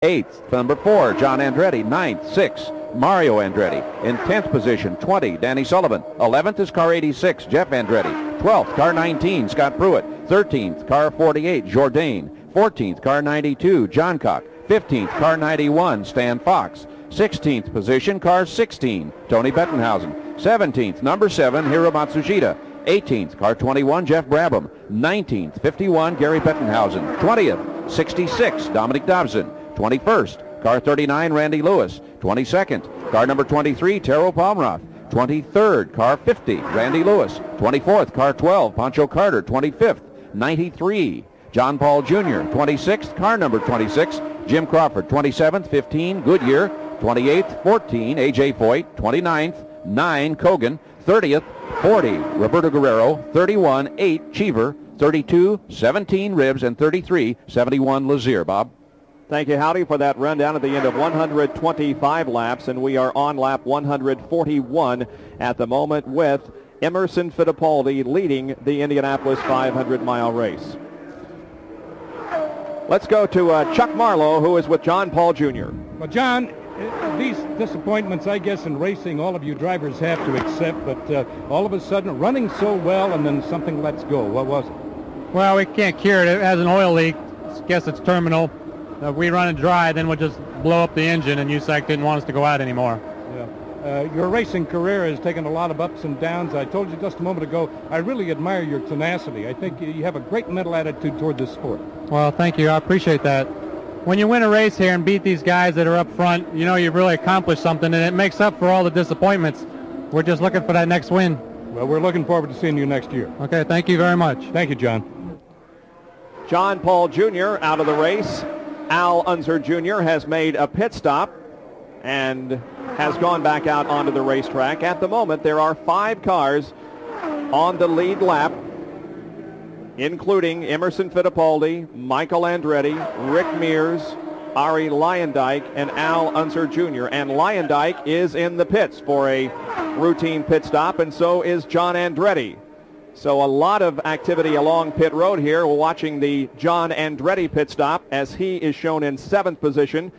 8th, number 4, John Andretti. 9th, 6, Mario Andretti. In 10th position, 20, Danny Sullivan. 11th is car 86, Jeff Andretti. 12th, car 19, Scott Pruitt. 13th, car 48, Jourdain. 14th, car 92, John Cock. 15th, car 91, Stan Fox. 16th position, car 16, Tony Bettenhausen. 17th, number 7, Hiro Matsushita. 18th, car 21, Jeff Brabham. 19th, 51, Gary Bettenhausen. 20th, 66, Dominic Dobson. 21st, car 39, Randy Lewis. 22nd, car number 23, Taro Palmroth. 23rd, car 50, Randy Lewis. 24th, car 12, Pancho Carter. 25th, 93, John Paul Jr. 26th, car number 26, Jim Crawford. 27th, 15, Goodyear. 28th, 14, A.J. Foyt. 29th, 9, Kogan. 30th, 40, Roberto Guerrero. 31, 8, Cheever. 32, 17, Ribbs. And 33, 71, Lazier. Bob? Thank you, Howdy, for that rundown at the end of 125 laps, and we are on lap 141 at the moment with Emerson Fittipaldi leading the Indianapolis 500-mile race. Let's go to Chuck Marlowe, who is with John Paul Jr. Well, John, these disappointments, I guess, in racing, all of you drivers have to accept, but all of a sudden, running so well, and then something lets go. What was it? Well, we can't cure it. It has an oil leak. I guess it's terminal. If we run it dry, then we'll just blow up the engine, and USAC didn't want us to go out anymore. Yeah. Your racing career has taken a lot of ups and downs. I told you just a moment ago, I really admire your tenacity. I think you have a great mental attitude toward this sport. Well, thank you. I appreciate that. When you win a race here and beat these guys that are up front, you know you've really accomplished something, and it makes up for all the disappointments. We're just looking for that next win. Well, we're looking forward to seeing you next year. Okay, thank you very much. Thank you, John. John Paul Jr. out of the race. Al Unser Jr. has made a pit stop and has gone back out onto the racetrack. At the moment, there are 5 cars on the lead lap, including Emerson Fittipaldi, Michael Andretti, Rick Mears, Ari Leyendijk, and Al Unser Jr. And Leyendijk is in the pits for a routine pit stop, and so is John Andretti. So a lot of activity along pit road here. We're watching the John Andretti pit stop as he is shown in 7th position.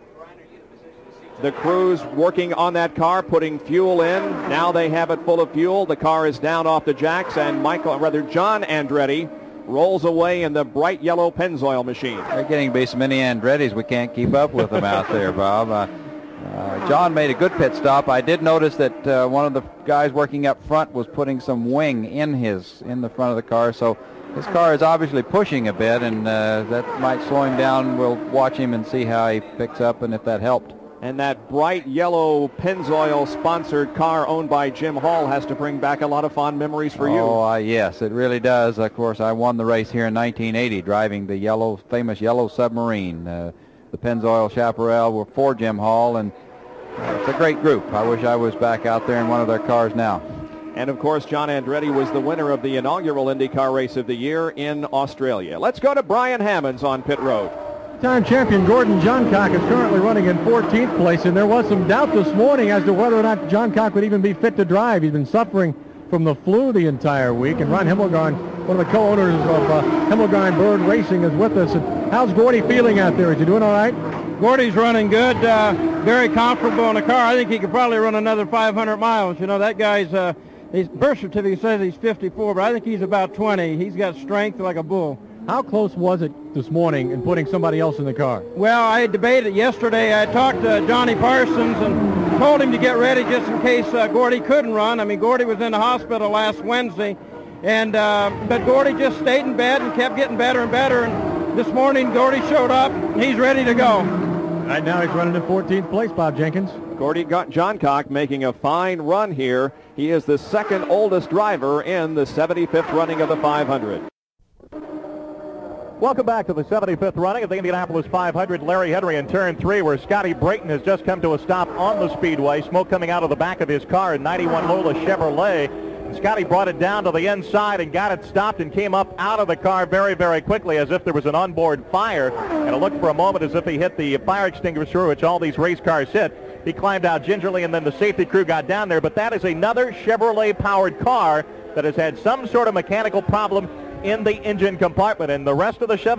The crew's working on that car, putting fuel in. Now they have it full of fuel. The car is down off the jacks, and John Andretti rolls away in the bright yellow Pennzoil machine. They're getting to be so many Andrettis we can't keep up with them out there, Bob. John made a good pit stop. I did notice that one of the guys working up front was putting some wing in the front of the car, so his car is obviously pushing a bit, and that might slow him down. We'll watch him and see how he picks up and if that helped. And that bright yellow Pennzoil-sponsored car owned by Jim Hall has to bring back a lot of fond memories for you. Oh, yes, it really does. Of course, I won the race here in 1980 driving the famous yellow submarine. The Pennzoil Chaparral were for Jim Hall, and it's a great group. I wish I was back out there in one of their cars now. And, of course, John Andretti was the winner of the inaugural IndyCar Race of the Year in Australia. Let's go to Brian Hammonds on pit road. Time champion Gordon Johncock is currently running in 14th place, and there was some doubt this morning as to whether or not Johncock would even be fit to drive. He's been suffering from the flu the entire week, and Ron Himmelgarn, one of the co-owners of Himmelgarn Bird Racing, is with us. And how's Gordy feeling out there? Is he doing all right? Gordy's running good, very comfortable in the car. I think he could probably run another 500 miles. You know, that guy's, his birth certificate says he's 54, but I think he's about 20. He's got strength like a bull. How close was it this morning in putting somebody else in the car? Well, I debated yesterday. I talked to Johnny Parsons and told him to get ready just in case Gordy couldn't run. I mean, Gordy was in the hospital last Wednesday, and but Gordy just stayed in bed and kept getting better and better. And this morning, Gordy showed up, and he's ready to go. Right now, he's running in 14th place, Bob Jenkins. Gordy Johncock making a fine run here. He is the second oldest driver in the 75th running of the 500. Welcome back to the 75th running of the Indianapolis 500. Larry Henry in turn 3, where Scotty Brayton has just come to a stop on the speedway. Smoke coming out of the back of his car in 91 Lola Chevrolet. Scotty brought it down to the inside and got it stopped and came up out of the car very, very quickly as if there was an onboard fire. And it looked for a moment as if he hit the fire extinguisher, which all these race cars hit. He climbed out gingerly, and then the safety crew got down there. But that is another Chevrolet-powered car that has had some sort of mechanical problem in the engine compartment. And the rest of the Chevys,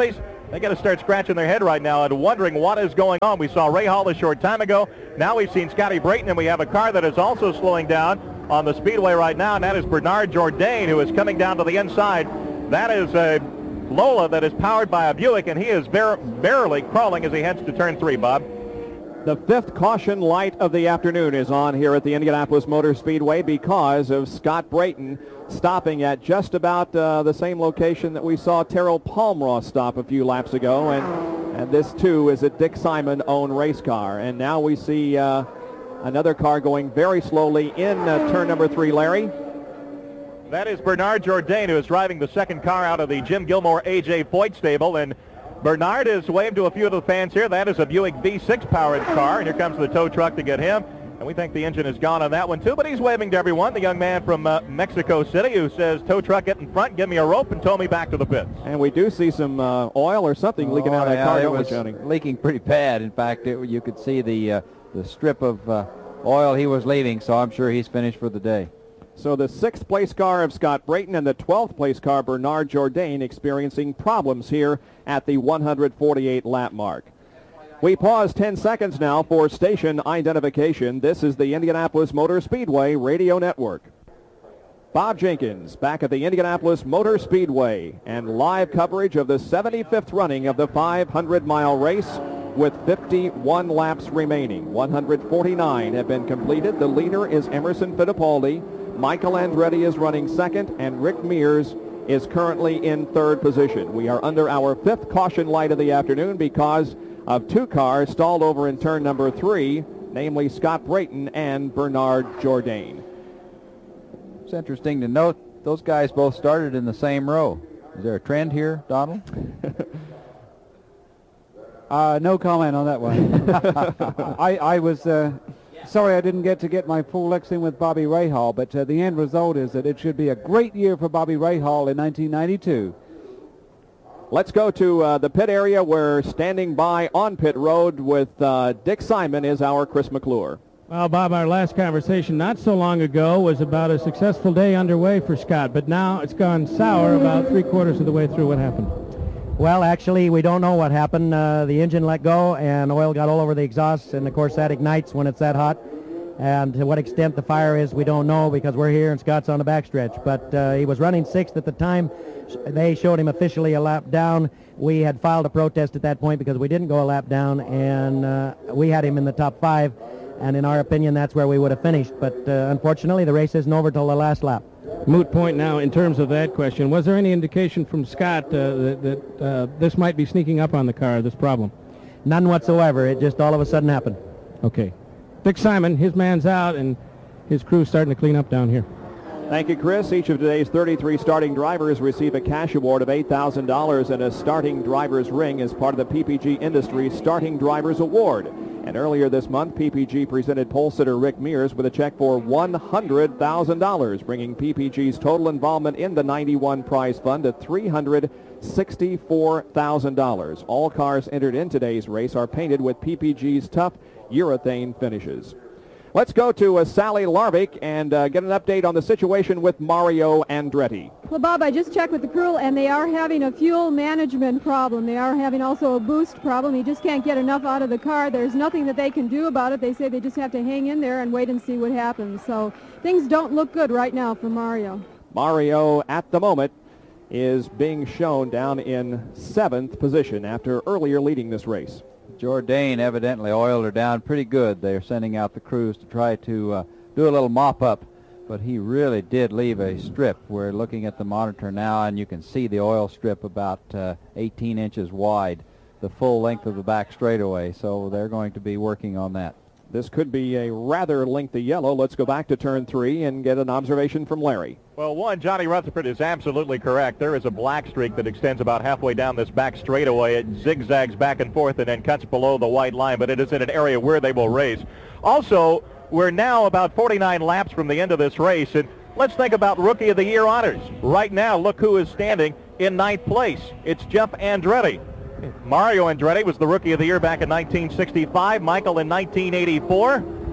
They got to start scratching their head right now and wondering what is going on. We saw Ray Hall a short time ago. Now we've seen Scotty Brayton, and we have a car that is also slowing down on the speedway right now, and that is Bernard Jourdain, who is coming down to the inside. That is a Lola that is powered by a Buick, and he is barely crawling as he heads to turn 3, Bob. The fifth caution light of the afternoon is on here at the Indianapolis Motor Speedway because of Scott Brayton stopping at just about the same location that we saw Terrell Palmroth stop a few laps ago. And this, too, is a Dick Simon-owned race car. And now we see another car going very slowly in turn number 3, Larry. That is Bernard Jourdain, who is driving the second car out of the Jim Gilmore A.J. Foyt stable. And Bernard has waved to a few of the fans here. That is a Buick V6 powered car, and here comes the tow truck to get him. And we think the engine is gone on that one, too, but he's waving to everyone. The young man from Mexico City who says, tow truck, get in front, give me a rope, and tow me back to the pits. And we do see some oil or something leaking out of that car, it was leaking pretty bad. In fact, you could see the strip of oil he was leaving, so I'm sure he's finished for the day. So the 6th place car of Scott Brayton and the 12th place car Bernard Jourdain experiencing problems here at the 148 lap mark. We pause 10 seconds now for station identification. This is the Indianapolis Motor Speedway Radio Network. Bob Jenkins back at the Indianapolis Motor Speedway and live coverage of the 75th running of the 500-mile race with 51 laps remaining. 149 have been completed. The leader is Emerson Fittipaldi. Michael Andretti is running second, and Rick Mears is currently in third position. We are under our 5th caution light of the afternoon because of 2 cars stalled over in turn number 3, namely Scott Brayton and Bernard Jourdain. It's interesting to note those guys both started in the same row. Is there a trend here, Donald? No comment on that one. I was sorry I didn't get my full licks in with Bobby Rahal, but the end result is that it should be a great year for Bobby Rahal in 1992. Let's go to the pit area where standing by on pit road with Dick Simon is our Chris McClure. Well, Bob, our last conversation not so long ago was about a successful day underway for Scott, but now it's gone sour about 3/4 of the way through. What happened? Well, actually, we don't know what happened. The engine let go, and oil got all over the exhaust, and, of course, that ignites when it's that hot. And to what extent the fire is, we don't know because we're here and Scott's on the backstretch. But he was running 6th at the time. They showed him officially a lap down. We had filed a protest at that point because we didn't go a lap down, and we had him in the top 5. And in our opinion, that's where we would have finished. But unfortunately, the race isn't over till the last lap. Moot point now in terms of that question. Was there any indication from Scott that this might be sneaking up on the car, this problem? None whatsoever. It just all of a sudden happened. Okay. Dick Simon, his man's out, and his crew's starting to clean up down here. Thank you, Chris. Each of today's 33 starting drivers receive a cash award of $8,000 and a starting driver's ring as part of the PPG Industries Starting Drivers Award. And earlier this month, PPG presented pole sitter Rick Mears with a check for $100,000, bringing PPG's total involvement in the 91 prize fund to $364,000. All cars entered in today's race are painted with PPG's tough urethane finishes. Let's go to Sally Larvik and get an update on the situation with Mario Andretti. Well, Bob, I just checked with the crew, and they are having a fuel management problem. They are having also a boost problem. He just can't get enough out of the car. There's nothing that they can do about it. They say they just have to hang in there and wait and see what happens. So things don't look good right now for Mario. Mario, at the moment, is being shown down in 7th position after earlier leading this race. Jourdain evidently oiled her down pretty good. They're sending out the crews to try to do a little mop-up, but he really did leave a strip. We're looking at the monitor now, and you can see the oil strip about 18 inches wide, the full length of the back straightaway, so they're going to be working on that. This could be a rather lengthy yellow. Let's go back to turn 3 and get an observation from Larry. Well, one, Johnny Rutherford is absolutely correct. There is a black streak that extends about halfway down this back straightaway. It zigzags back and forth and then cuts below the white line, but it is in an area where they will race. Also, we're now about 49 laps from the end of this race, and let's think about Rookie of the Year honors. Right now, look who is standing in 9th place. It's Jeff Andretti. Mario Andretti was the Rookie of the Year back in 1965, Michael in 1984.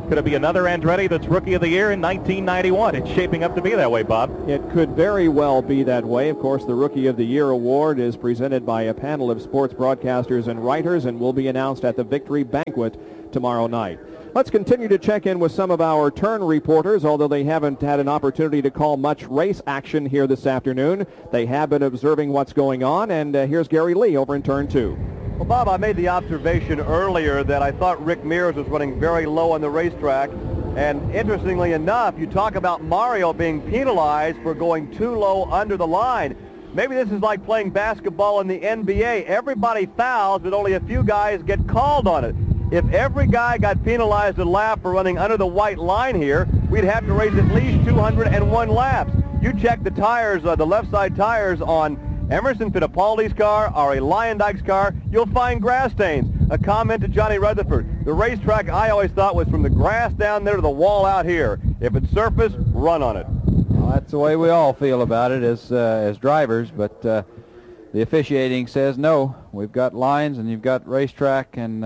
Could it be another Andretti that's Rookie of the Year in 1991? It's shaping up to be that way, Bob. It could very well be that way. Of course, the Rookie of the Year award is presented by a panel of sports broadcasters and writers and will be announced at the Victory Banquet tomorrow night. Let's continue to check in with some of our turn reporters, although they haven't had an opportunity to call much race action here this afternoon. They have been observing what's going on, and here's Gary Lee over in turn 2. Well, Bob, I made the observation earlier that I thought Rick Mears was running very low on the racetrack. And interestingly enough, you talk about Mario being penalized for going too low under the line. Maybe this is like playing basketball in the NBA. Everybody fouls, but only a few guys get called on it. If every guy got penalized a lap for running under the white line here, we'd have to race at least 201 laps. You check the tires, the left side tires on Emerson Fittipaldi's car, Ari Luyendyk's car, you'll find grass stains. A comment to Johnny Rutherford. The racetrack I always thought was from the grass down there to the wall out here. If it's surface, run on it. Well, that's the way we all feel about it as drivers, but the officiating says no. We've got lines and you've got racetrack, and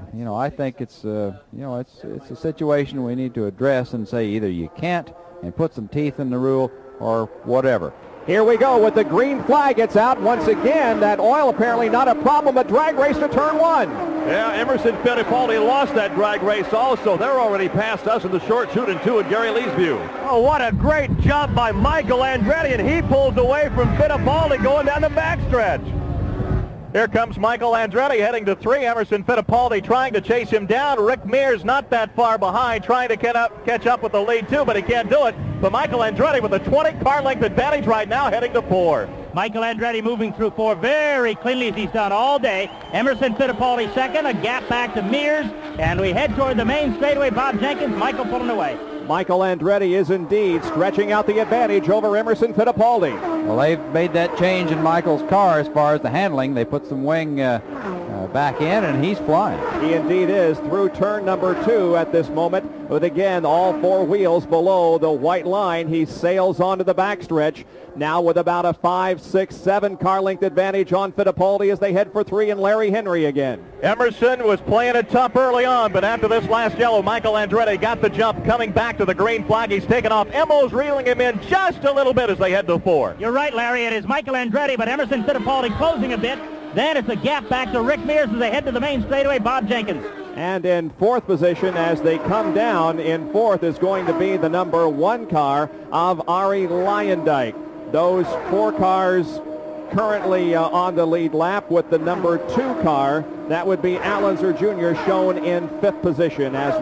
I think it's it's a situation we need to address and say either you can't and put some teeth in the rule or whatever. Here we go with the green flag. It's out once again. That oil apparently not a problem. A drag race to turn 1. Yeah, Emerson Fittipaldi lost that drag race also. They're already past us in the short shoot and 2 in Gary Lee's view. Oh, what a great jump by Michael Andretti, and he pulls away from Fittipaldi going down the backstretch. Here comes Michael Andretti heading to 3. Emerson Fittipaldi trying to chase him down. Rick Mears not that far behind, trying to catch up with the lead too, but he can't do it. But Michael Andretti with a 20 car length advantage right now heading to 4. Michael Andretti moving through 4 very cleanly as he's done all day. Emerson Fittipaldi second, a gap back to Mears, and we head toward the main straightaway. Bob Jenkins, Michael pulling away. Michael Andretti is indeed stretching out the advantage over Emerson Fittipaldi. Well, they've made that change in Michael's car as far as the handling. They put some wing back in, and he's flying. He indeed is through turn number 2 at this moment. But again, all 4 wheels below the white line. He sails onto the backstretch. Now with about a 5, 6, 7 car length advantage on Fittipaldi as they head for 3 and Larry Henry again. Emerson was playing it tough early on, but after this last yellow, Michael Andretti got the jump coming back to the green flag. He's taken off. Emo's reeling him in just a little bit as they head to 4. You're right, Larry. It is Michael Andretti, but Emerson Fittipaldi closing a bit. Then it's a gap back to Rick Mears as they head to the main straightaway. Bob Jenkins. And in 4th position as they come down, in 4th is going to be the number 1 car of Ari Luyendyk. Those 4 cars currently on the lead lap with the number 2 car. That would be Al Unser Jr. shown in 5th position as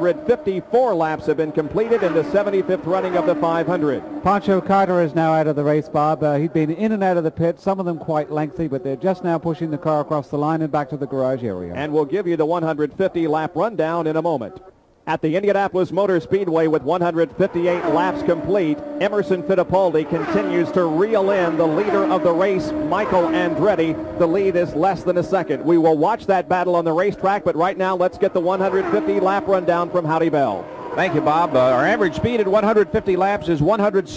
154 laps have been completed in the 75th running of the 500. Pancho Carter is now out of the race, Bob. He'd been in and out of the pit, some of them quite lengthy, but they're just now pushing the car across the line and back to the garage area. And we'll give you the 150 lap rundown in a moment. At the Indianapolis Motor Speedway with 158 laps complete, Emerson Fittipaldi continues to reel in the leader of the race, Michael Andretti. The lead is less than a second. We will watch that battle on the racetrack, but right now let's get the 150 lap rundown from Howdy Bell. Thank you, Bob. Our average speed at 150 laps is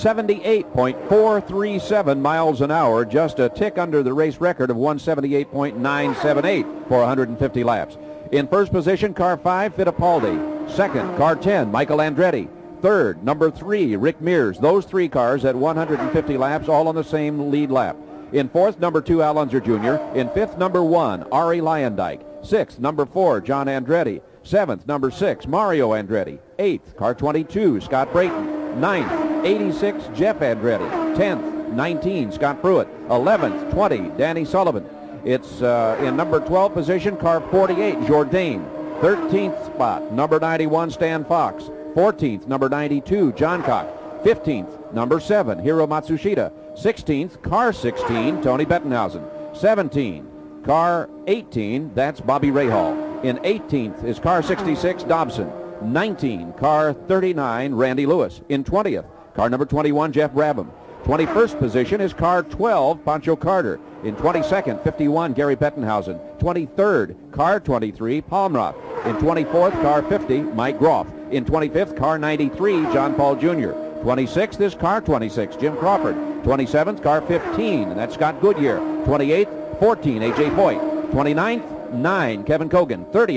178.437 miles an hour, just a tick under the race record of 178.978 for 150 laps. In first position, car 5, Fittipaldi. Second, car 10, Michael Andretti. Third, number 3, Rick Mears. Those 3 cars at 150 laps, all on the same lead lap. In fourth, number 2, Al Unser Jr. In fifth, number 1, Ari Luyendyk. Sixth, number 4, John Andretti. Seventh, number 6, Mario Andretti. Eighth, car 22, Scott Brayton. Ninth, 86, Jeff Andretti. 10th, 19, Scott Pruitt. 11th, 20, Danny Sullivan. It's in number 12 position, car 48, Jourdain. 13th spot, number 91, Stan Fox. 14th, number 92, John Cock. 15th, number 7, Hiro Matsushita. 16th, car 16, Tony Bettenhausen. 17, car 18, that's Bobby Rahal. In 18th is car 66, Dobson. 19, car 39, Randy Lewis. In 20th, car number 21, Jeff Brabham. 21st position is car 12, Pancho Carter. In 22nd, 51, Gary Bettenhausen. 23rd, car 23, Palmroth. In 24th, car 50, Mike Groff. In 25th, car 93, John Paul Jr. 26th is car 26, Jim Crawford. 27th, car 15, and that's Scott Goodyear. 28th, 14, A.J. Foyt. 29th, 9, Kevin Cogan. 30th,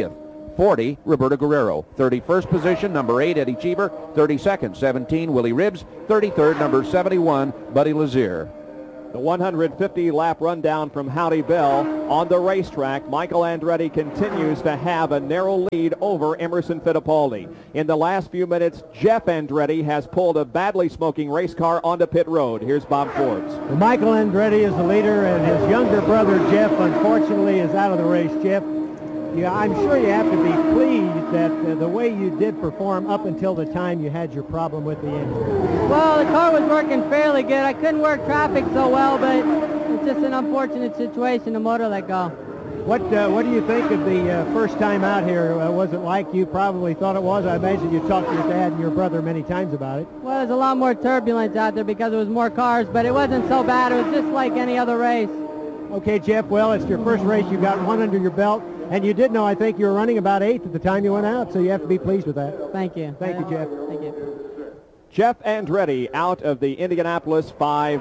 40, Roberto Guerrero. 31st position, number 8, Eddie Cheever. 32nd, 17, Willie Ribbs. 33rd, number 71, Buddy Lazier. The 150-lap rundown from Howdy Bell on the racetrack. Michael Andretti continues to have a narrow lead over Emerson Fittipaldi. In the last few minutes, Jeff Andretti has pulled a badly smoking race car onto pit road. Here's Bob Forbes. Well, Michael Andretti is the leader, and his younger brother, Jeff, unfortunately is out of the race. Jeff, yeah, I'm sure you have to be pleased that the way you did perform up until the time you had your problem with the engine. Well, the car was working fairly good. I couldn't work traffic so well, but it's just an unfortunate situation. The motor let go. What do you think of the first time out here? Was it like you probably thought it was? I imagine you talked to your dad and your brother many times about it. Well, there's a lot more turbulence out there because there was more cars, but it wasn't so bad. It was just like any other race. Okay, Jeff, well, it's your first race. You got one under your belt. And you did know, I think, you were running about 8th at the time you went out, so you have to be pleased with that. Thank you. Thank you, Jeff. Thank you. Jeff Andretti out of the Indianapolis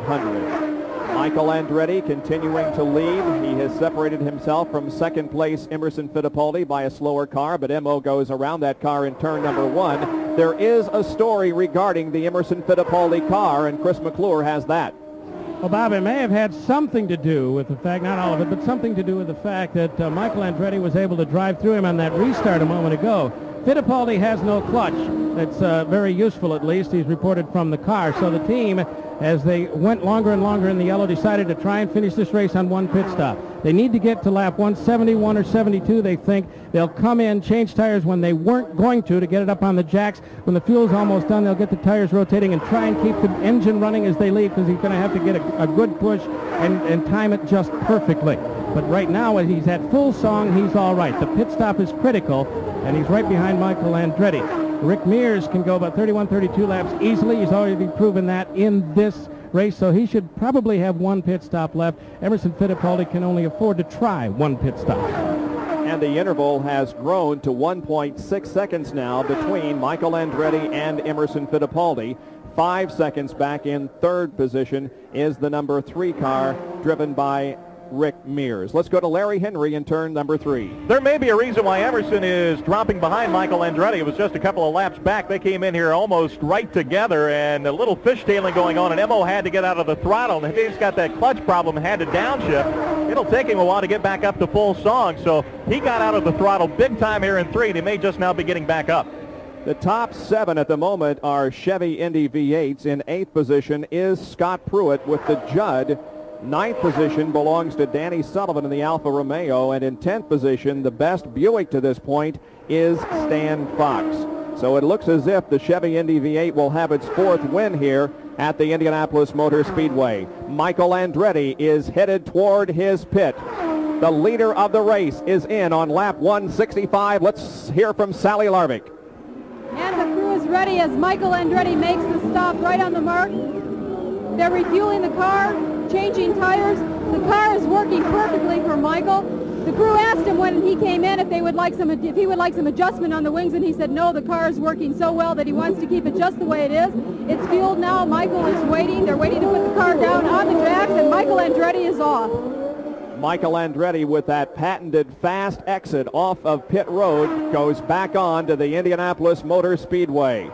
500. Michael Andretti continuing to lead. He has separated himself from second place Emerson Fittipaldi by a slower car, but Emo goes around that car in turn number 1. There is a story regarding the Emerson Fittipaldi car, and Chris McClure has that. Well, Bob, it may have had something to do with the fact, not all of it, but something to do with the fact that Michael Andretti was able to drive through him on that restart a moment ago. Fittipaldi has no clutch. That's very useful, at least. He's reported from the car. So the team, as they went longer and longer in the yellow, decided to try and finish this race on one pit stop. They need to get to lap 171 or 72, they think. They'll come in, change tires when they weren't going to get it up on the jacks. When the fuel's almost done, they'll get the tires rotating and try and keep the engine running as they leave, because he's going to have to get a good push and time it just perfectly. But right now, as he's at full song, he's all right. The pit stop is critical, and he's right behind Michael Andretti. Rick Mears can go about 31, 32 laps easily. He's already proven that in this race, so he should probably have one pit stop left. Emerson Fittipaldi can only afford to try one pit stop. And the interval has grown to 1.6 seconds now between Michael Andretti and Emerson Fittipaldi. 5 seconds back in third position is the number 3 car driven by Rick Mears. Let's go to Larry Henry in turn number 3. There may be a reason why Emerson is dropping behind Michael Andretti. It was just a couple of laps back. They came in here almost right together, and a little fishtailing going on, and Emo had to get out of the throttle. And he's got that clutch problem and had to downshift. It'll take him a while to get back up to full song, so he got out of the throttle big time here in 3, and he may just now be getting back up. The top 7 at the moment are Chevy Indy V8s. In 8th position is Scott Pruitt with the Judd. 9th position belongs to Danny Sullivan in the Alfa Romeo, and in 10th position, the best Buick to this point is Stan Fox. So it looks as if the Chevy Indy V8 will have its 4th win here at the Indianapolis Motor Speedway. Michael Andretti is headed toward his pit. The leader of the race is in on lap 165. Let's hear from Sally Larvick. And the crew is ready as Michael Andretti makes the stop right on the mark. They're refueling the car, changing tires. The car is working perfectly for Michael. The crew asked him when he came in if he would like some adjustment on the wings, and he said no, the car is working so well that he wants to keep it just the way it is. It's fueled now. Michael is waiting. They're waiting to put the car down on the jacks, and Michael Andretti is off. Michael Andretti with that patented fast exit off of pit road goes back on to the Indianapolis Motor Speedway.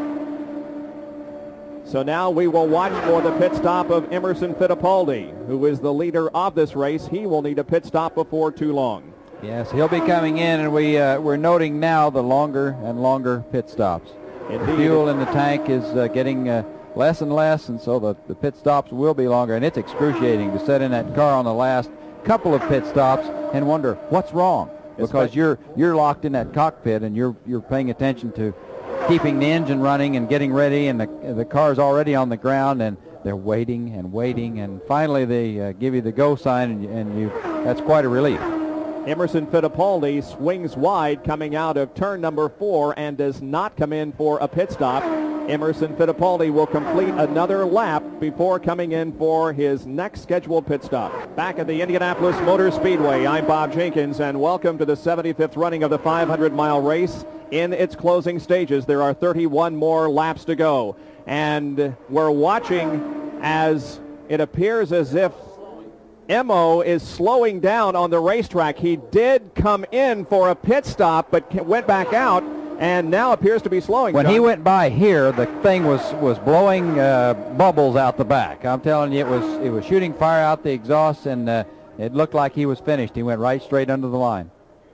So now we will watch for the pit stop of Emerson Fittipaldi, who is the leader of this race. He will need a pit stop before too long. Yes, he'll be coming in, and we're noting now the longer and longer pit stops. Indeed. The fuel in the tank is getting less and less, and so the pit stops will be longer, and it's excruciating to sit in that car on the last couple of pit stops and wonder what's wrong, because you're locked in that cockpit and you're paying attention to keeping the engine running and getting ready, and the car's already on the ground, and they're waiting and waiting, and finally they give you the go sign, and that's quite a relief. Emerson Fittipaldi swings wide coming out of turn number 4 and does not come in for a pit stop. Emerson Fittipaldi will complete another lap before coming in for his next scheduled pit stop. Back at the Indianapolis Motor Speedway, I'm Bob Jenkins, and welcome to the 75th running of the 500-mile race. In its closing stages, there are 31 more laps to go, and we're watching as it appears as if Emo is slowing down on the racetrack. He did come in for a pit stop, but went back out, and now appears to be slowing. When John. he went by here, the thing was blowing bubbles out the back. I'm telling you, it was shooting fire out the exhaust, and it looked like he was finished. He went right straight under the line.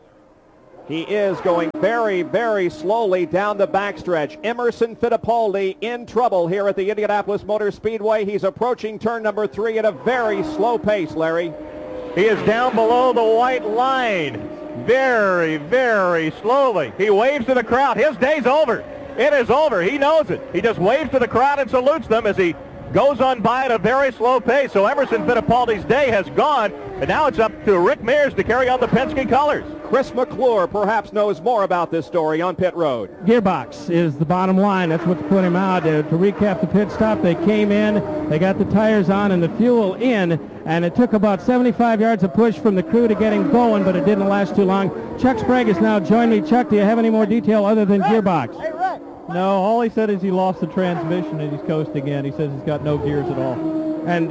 He is going very, very slowly down the backstretch. Emerson Fittipaldi in trouble here at the Indianapolis Motor Speedway. He's approaching turn number 3 at a very slow pace, Larry. He is down below the white line. Very, very slowly. He waves to the crowd. His day's over. It is over. He knows it. He just waves to the crowd and salutes them as he goes on by at a very slow pace. So Emerson Fittipaldi's day has gone, and now it's up to Rick Mears to carry on the Penske colors. Chris McClure perhaps knows more about this story on pit road. Gearbox is the bottom line. That's what's put him out. To recap the pit stop, they came in, they got the tires on and the fuel in, and it took about 75 yards of push from the crew to get him going, but it didn't last too long. Chuck Sprague has now joined me. Chuck, do you have any more detail other than gearbox? No, all he said is he lost the transmission and he's coasting again. He says he's got no gears at all. And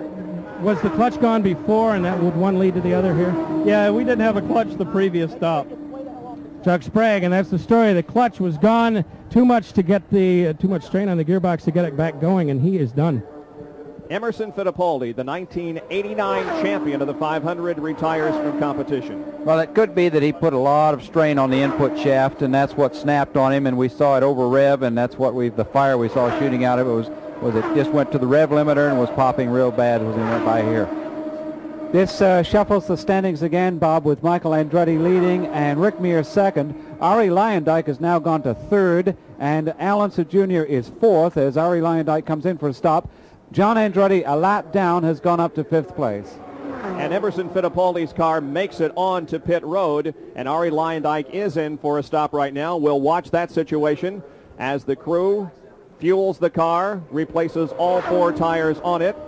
was the clutch gone before, and that would one lead to the other here? Yeah, we didn't have a clutch the previous stop. Chuck Sprague, and that's the story. The clutch was gone. Too much to get the too much strain on the gearbox to get it back going, and he is done. Emerson Fittipaldi, the 1989 champion of the 500, retires from competition. Well, it could be that he put a lot of strain on the input shaft, and that's what snapped on him, and we saw it over rev, and that's what the fire we saw shooting out of it was it just went to the rev limiter and was popping real bad as he went by here. This shuffles the standings again, Bob, with Michael Andretti leading and Rick Mears second. Arie Luyendyk has now gone to third, and Al Unser Jr. is fourth as Arie Luyendyk comes in for a stop. John Andretti, a lap down, has gone up to fifth place. And Emerson Fittipaldi's car makes it on to pit road, and Arie Luyendyk is in for a stop right now. We'll watch that situation as the crew fuels the car, replaces all 4 tires on it,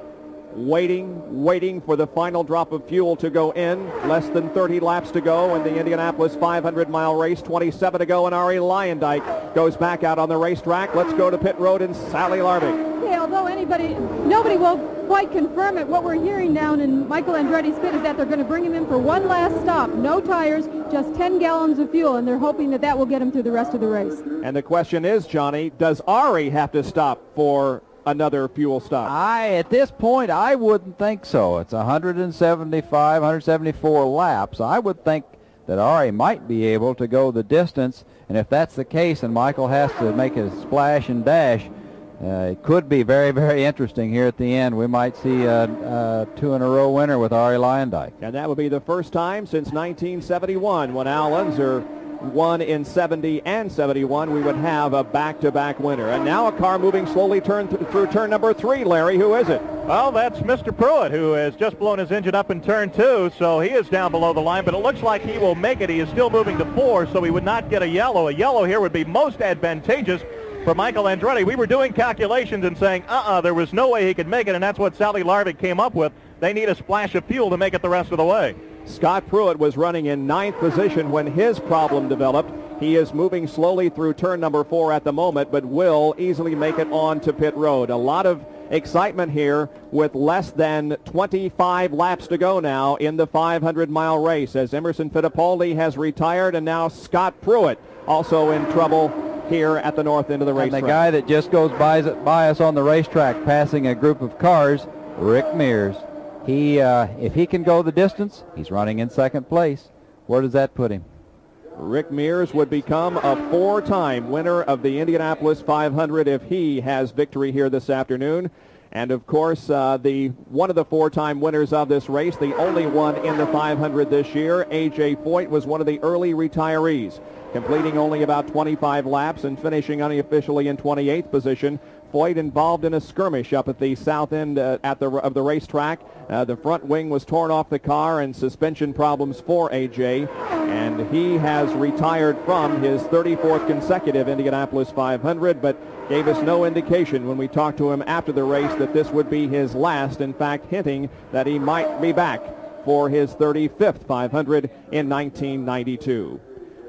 waiting for the final drop of fuel to go in. Less than 30 laps to go in the Indianapolis 500-mile race, 27 to go, and Arie Luyendyk goes back out on the racetrack. Let's go to pit road and Sally Larvik. Okay, although nobody will quite confirm it, what we're hearing down in Michael Andretti's pit is that they're going to bring him in for one last stop. No tires, just 10 gallons of fuel, and they're hoping that will get him through the rest of the race. And the question is, Johnny, does Arie have to stop for another fuel stop? At this point, I wouldn't think so. It's 174 laps. I would think that Arie might be able to go the distance, and if that's the case and Michael has to make a splash and dash, it could be very, very interesting here at the end. We might see a 2-in-a-row winner with Arie Luyendyk. And that would be the first time since 1971 when Al Unser won in 70 and 71. We would have a back-to-back winner. And now a car moving slowly through turn number 3. Larry, who is it? Well, that's Mr. Pruitt, who has just blown his engine up in turn 2, so he is down below the line, but it looks like he will make it. He is still moving to 4, so he would not get a yellow. A yellow here would be most advantageous for Michael Andretti. We were doing calculations and saying, there was no way he could make it, and that's what Sally Larvik came up with. They need a splash of fuel to make it the rest of the way. Scott Pruitt was running in 9th position when his problem developed. He is moving slowly through turn number 4 at the moment, but will easily make it on to pit road. A lot of excitement here with less than 25 laps to go now in the 500-mile race as Emerson Fittipaldi has retired, and now Scott Pruitt also in trouble here at the north end of the racetrack. And the guy that just goes by us on the racetrack passing a group of cars, Rick Mears. If he can go the distance, he's running in second place. Where does that put him? Rick Mears would become a 4-time winner of the Indianapolis 500 if he has victory here this afternoon. And of course, one of the 4-time winners of this race, the only one in the 500 this year, A.J. Foyt, was one of the early retirees, completing only about 25 laps and finishing unofficially in 28th position. Foyt involved in a skirmish up at the south end of the racetrack. The front wing was torn off the car and suspension problems for A.J. And he has retired from his 34th consecutive Indianapolis 500, but gave us no indication when we talked to him after the race that this would be his last, in fact hinting that he might be back for his 35th 500 in 1992.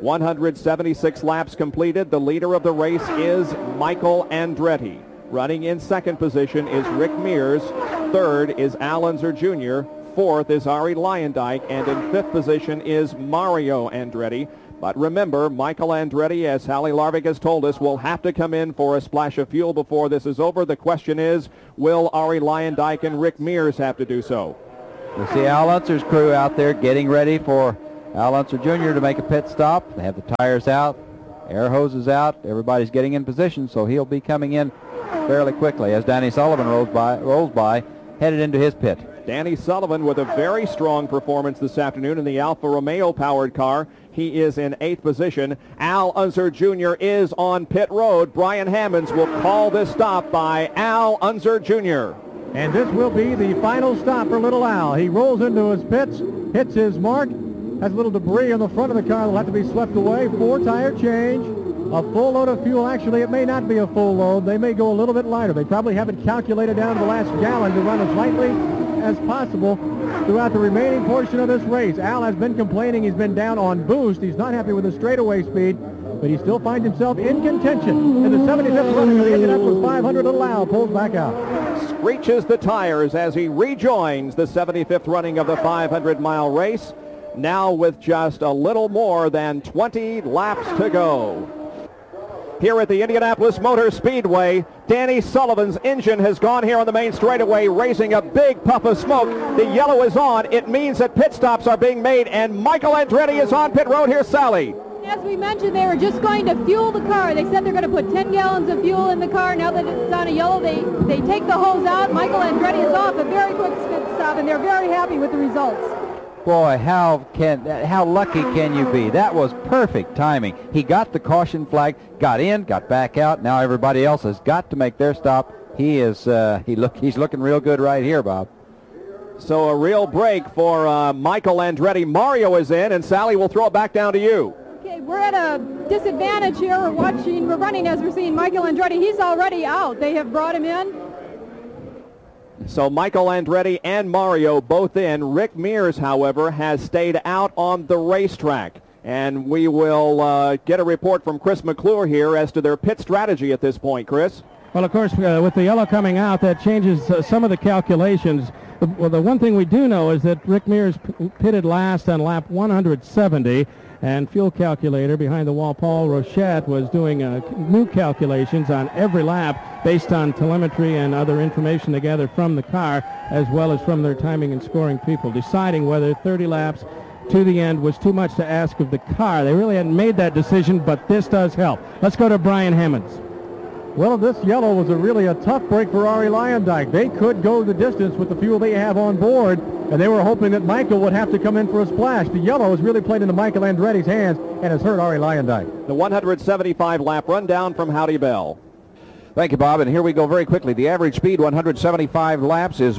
176 laps completed. The leader of the race is Michael Andretti. Running in second position is Rick Mears. Third is Al Unser Jr. Fourth is Ari Luyendyk. And in fifth position is Mario Andretti. But remember, Michael Andretti, as Hallie Larvik has told us, will have to come in for a splash of fuel before this is over. The question is, will Ari Luyendyk and Rick Mears have to do so? We'll see Al Unser's crew out there getting ready for Al Unser Jr. to make a pit stop. They have the tires out, air hoses out. Everybody's getting in position, so he'll be coming in fairly quickly as Danny Sullivan rolls by, headed into his pit. Danny Sullivan with a very strong performance this afternoon in the Alfa Romeo-powered car. He is in 8th position. Al Unser Jr. is on pit road. Brian Hammonds will call this stop by Al Unser Jr. And this will be the final stop for little Al. He rolls into his pits, hits his mark, has a little debris on the front of the car that will have to be swept away. 4-tire change. A full load of fuel. Actually, it may not be a full load. They may go a little bit lighter. They probably have it calculated down to the last gallon to run as lightly as possible throughout the remaining portion of this race. Al has been complaining he's been down on boost. He's not happy with the straightaway speed, but he still finds himself in contention. In the 75th running of the Indianapolis 500, little Al pulls back out. Screeches the tires as he rejoins the 75th running of the 500-mile race, now with just a little more than 20 laps to go. Here at the Indianapolis Motor Speedway, Danny Sullivan's engine has gone here on the main straightaway, raising a big puff of smoke. The yellow is on. It means that pit stops are being made, and Michael Andretti is on pit road. Here's Sally. As we mentioned, they were just going to fuel the car. They said they're going to put 10 gallons of fuel in the car. Now that it's on a yellow, they take the hose out. Michael Andretti is off. A very quick pit stop, and they're very happy with the results. Boy, how lucky can you be? That was perfect timing. He got the caution flag, got in, got back out. Now everybody else has got to make their stop. He's looking real good right here, Bob. So a real break for Michael Andretti. Mario is in, and Sally will throw it back down to you. Okay, we're at a disadvantage here. We're running as we're seeing Michael Andretti. He's already out. They have brought him in. So Michael Andretti and Mario both in. Rick Mears, however, has stayed out on the racetrack. And we will get a report from Chris McClure here as to their pit strategy at this point. Chris? Well, of course, with the yellow coming out, that changes some of the calculations. Well, the one thing we do know is that Rick Mears pitted last on lap 170, and fuel calculator behind the wall, Paul Rochette, was doing new calculations on every lap based on telemetry and other information they gathered from the car, as well as from their timing and scoring people, deciding whether 30 laps to the end was too much to ask of the car. They really hadn't made that decision, but this does help. Let's go to Brian Hammonds. Well, this yellow was really a tough break for Ari Luyendyk. They could go the distance with the fuel they have on board, and they were hoping that Michael would have to come in for a splash. The yellow has really played into Michael Andretti's hands and has hurt Ari Luyendyk. The 175-lap rundown from Howdy Bell. Thank you, Bob. And here we go very quickly. The average speed, 175 laps, is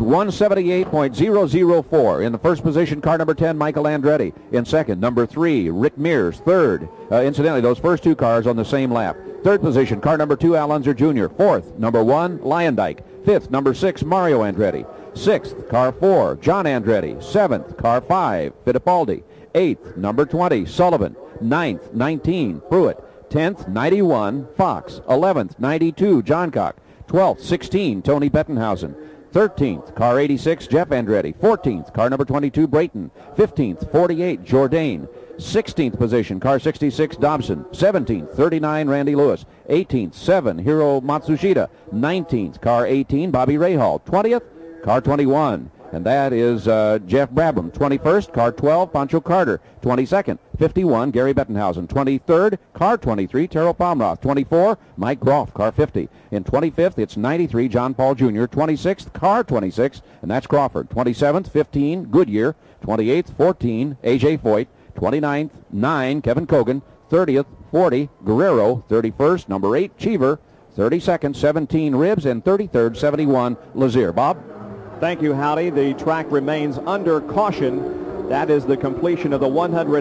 178.004. In the first position, car number 10, Michael Andretti. In second, number 3, Rick Mears. Third, incidentally, those first two cars on the same lap. Third position, car number 2, Al Unser Jr. Fourth, number 1, Luyendyk. Fifth, number 6, Mario Andretti. Sixth, car 4, John Andretti. Seventh, car 5, Fittipaldi. Eighth, number 20, Sullivan. Ninth, 19, Pruitt. 10th, 91, Fox. 11th, 92, Johncock. 12th, 16, Tony Bettenhausen. 13th, car 86, Jeff Andretti. 14th, car number 22, Brayton. 15th, 48, Jourdain. 16th position, car 66, Dobson. 17th, 39, Randy Lewis. 18th, 7, Hiro Matsushita. 19th, car 18, Bobby Rahal. 20th, car 21. And that is Jeff Brabham. 21st, car 12, Pancho Carter. 22nd, 51, Gary Bettenhausen. 23rd, car 23, Terrell Palmroth. 24, Mike Groff, car 50. In 25th, it's 93, John Paul Jr. 26th, car 26, and that's Crawford. 27th, 15, Goodyear. 28th, 14, A.J. Foyt. 29th, 9, Kevin Cogan. 30th, 40, Guerrero. 31st, number 8, Cheever. 32nd, 17, Ribbs. And 33rd, 71, Lazier. Bob? Thank you, Howdy. The track remains under caution. That is the completion of the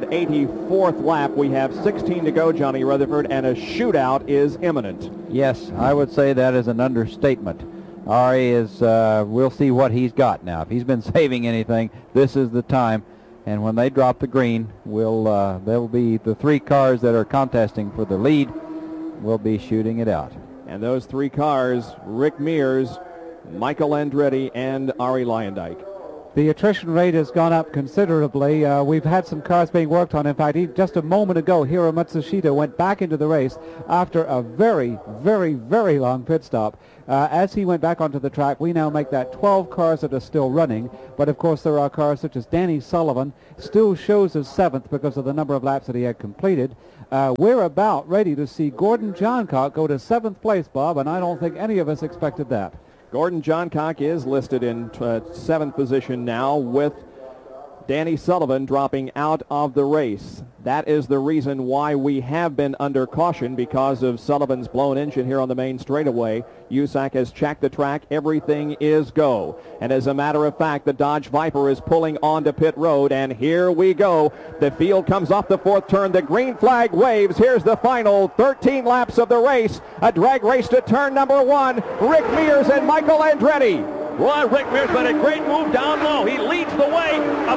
184th lap. We have 16 to go, Johnny Rutherford, and a shootout is imminent. Yes, I would say that is an understatement. Ari is, we'll see what he's got now. If he's been saving anything, this is the time. And when they drop the green, there'll be the 3 cars that are contesting for the lead will be shooting it out. And those 3 cars, Rick Mears, Michael Andretti and Ari Luyendyk. The attrition rate has gone up considerably. We've had some cars being worked on. In fact, just a moment ago, Hiro Matsushita went back into the race after a very, very, very long pit stop. As he went back onto the track, we now make that 12 cars that are still running. But, of course, there are cars such as Danny Sullivan, still shows as 7th because of the number of laps that he had completed. We're about ready to see Gordon Johncock go to 7th place, Bob, and I don't think any of us expected that. Gordon Johncock is listed in 7th position now, with Danny Sullivan dropping out of the race. That is the reason why we have been under caution, because of Sullivan's blown engine here on the main straightaway. USAC has checked the track. Everything is go. And as a matter of fact, the Dodge Viper is pulling onto pit road, and here we go. The field comes off the 4th turn. The green flag waves. Here's the final 13 laps of the race. A drag race to turn number 1. Rick Mears and Michael Andretti. Well, Rick Mears made a great move down low. He leads the way.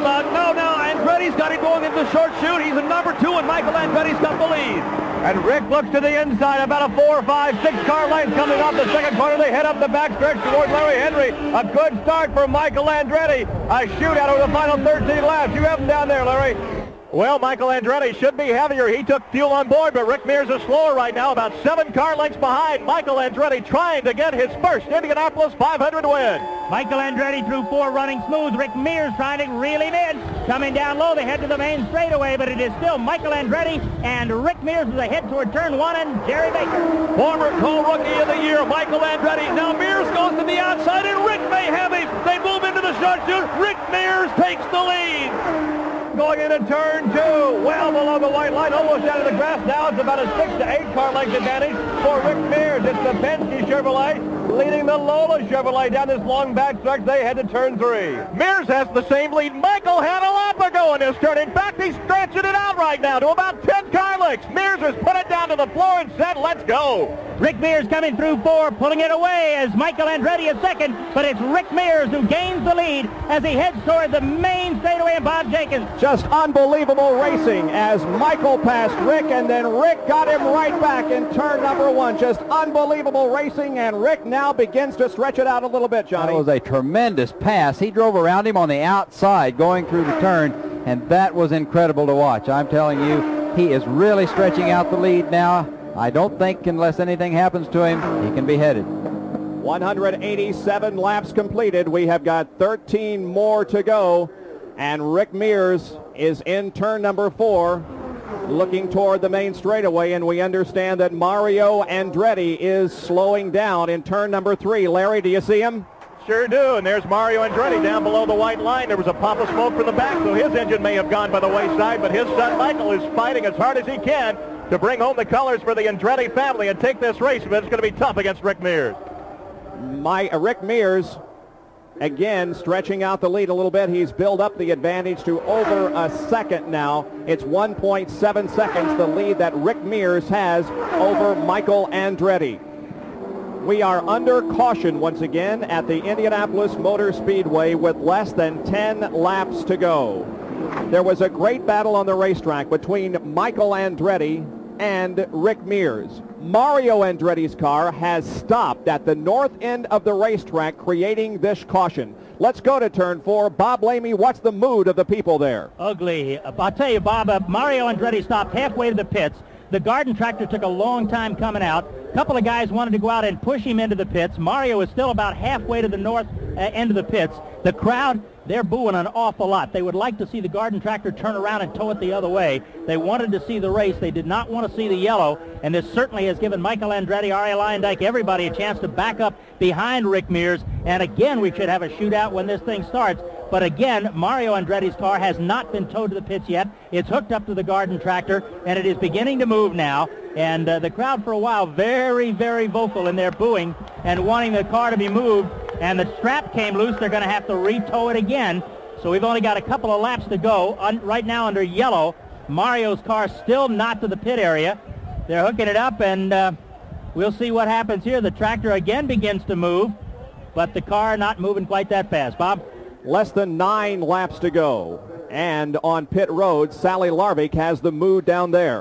Now Andretti's got him going into the short chute. He's in number 2, and Michael Andretti's got the lead. And Rick looks to the inside, about a 4, 5, 6 car length coming off the second corner. They head up the backstretch toward Larry Henry. A good start for Michael Andretti. A shootout over the final 13 laps. You have him down there, Larry. Well, Michael Andretti should be heavier. He took fuel on board, but Rick Mears is slower right now, about 7 car lengths behind. Michael Andretti trying to get his first Indianapolis 500 win. Michael Andretti through 4 running smooth. Rick Mears trying to reel him in. Coming down low, they head to the main straightaway, but it is still Michael Andretti and Rick Mears as they head toward turn 1 and Jerry Baker. Former co-rookie of the year, Michael Andretti. Now Mears goes to the outside, and Rick may have him. They move into the short chute. Rick Mears takes the lead. Going into turn 2, well below the white line, almost out of the grass. Now it's about a 6 to 8 car length advantage for Rick Mears. It's the Penske Chevrolet leading the Lola Chevrolet down this long backstretch. They head to turn 3. Mears has the same lead Michael had a lap ago in this turn. In fact, he's stretching it out right now to about 10 car lengths. Mears has put it down to the floor and said, let's go. Rick Mears coming through 4, pulling it away as Michael Andretti is second, but it's Rick Mears who gains the lead as he heads toward the main straightaway, and Bob Jenkins. Just unbelievable racing as Michael passed Rick, and then Rick got him right back in turn number 1. Just unbelievable racing, and Rick now begins to stretch it out a little bit, Johnny. That was a tremendous pass. He drove around him on the outside going through the turn, and that was incredible to watch. I'm telling you, he is really stretching out the lead now. I don't think unless anything happens to him, he can be headed. 187 laps completed. We have got 13 more to go, and Rick Mears is in turn number 4, looking toward the main straightaway, and we understand that Mario Andretti is slowing down in turn number 3. Larry, do you see him? Sure do, and there's Mario Andretti down below the white line. There was a puff of smoke from the back, so his engine may have gone by the wayside, but his son Michael is fighting as hard as he can to bring home the colors for the Andretti family and take this race, but it's going to be tough against Rick Mears. Rick Mears, again, stretching out the lead a little bit. He's built up the advantage to over a second now. It's 1.7 seconds, the lead that Rick Mears has over Michael Andretti. We are under caution once again at the Indianapolis Motor Speedway with less than 10 laps to go. There was a great battle on the racetrack between Michael Andretti and Rick Mears. Mario Andretti's car has stopped at the north end of the racetrack, creating this caution. Let's go to turn 4. Bob Lamey, what's the mood of the people there? Ugly. I'll tell you, Bob, Mario Andretti stopped halfway to the pits. The Garden tractor took a long time coming out. A couple of guys wanted to go out and push him into the pits. Mario is still about halfway to the north end of the pits. The crowd, they're booing an awful lot. They would like to see the Garden tractor turn around and tow it the other way. They wanted to see the race. They did not want to see the yellow, and this certainly has given Michael Andretti, Ari Luyendyk, everybody a chance to back up behind Rick Mears. And again, we should have a shootout when this thing starts. But again, Mario Andretti's car has not been towed to the pits yet. It's hooked up to the Garden tractor, and it is beginning to move now. And the crowd for a while very, very vocal in their booing and wanting the car to be moved. And the strap came loose. They're going to have to re-tow it again. So we've only got a couple of laps to go. Right now under yellow, Mario's car still not to the pit area. They're hooking it up, and we'll see what happens here. The tractor again begins to move, but the car not moving quite that fast. Bob? Less than 9 laps to go. And on pit road, Sally Larvik has the mood down there.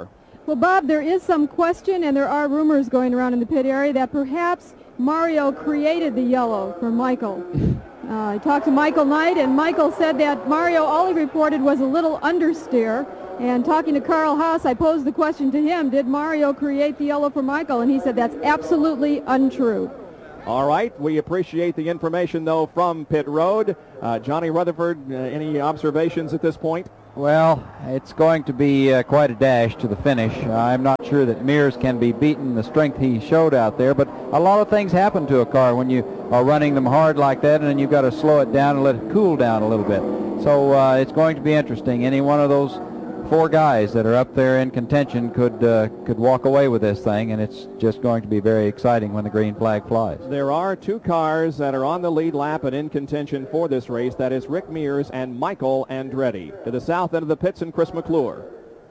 Well, Bob, there is some question, and there are rumors going around in the pit area that perhaps Mario created the yellow for Michael. I talked to Michael Knight, and Michael said that Mario, all he reported was a little understeer. And talking to Carl Haas, I posed the question to him, did Mario create the yellow for Michael? And he said that's absolutely untrue. All right, we appreciate the information, though, from pit road. Johnny Rutherford, any observations at this point? Well, it's going to be quite a dash to the finish. I'm not sure that Mears can be beaten, the strength he showed out there, but a lot of things happen to a car when you are running them hard like that, and then you've got to slow it down and let it cool down a little bit. So it's going to be interesting. Any one of those 4 guys that are up there in contention could walk away with this thing, and it's just going to be very exciting when the green flag flies. There are 2 cars that are on the lead lap and in contention for this race. That is Rick Mears and Michael Andretti. To the south end of the pits, and Chris McClure.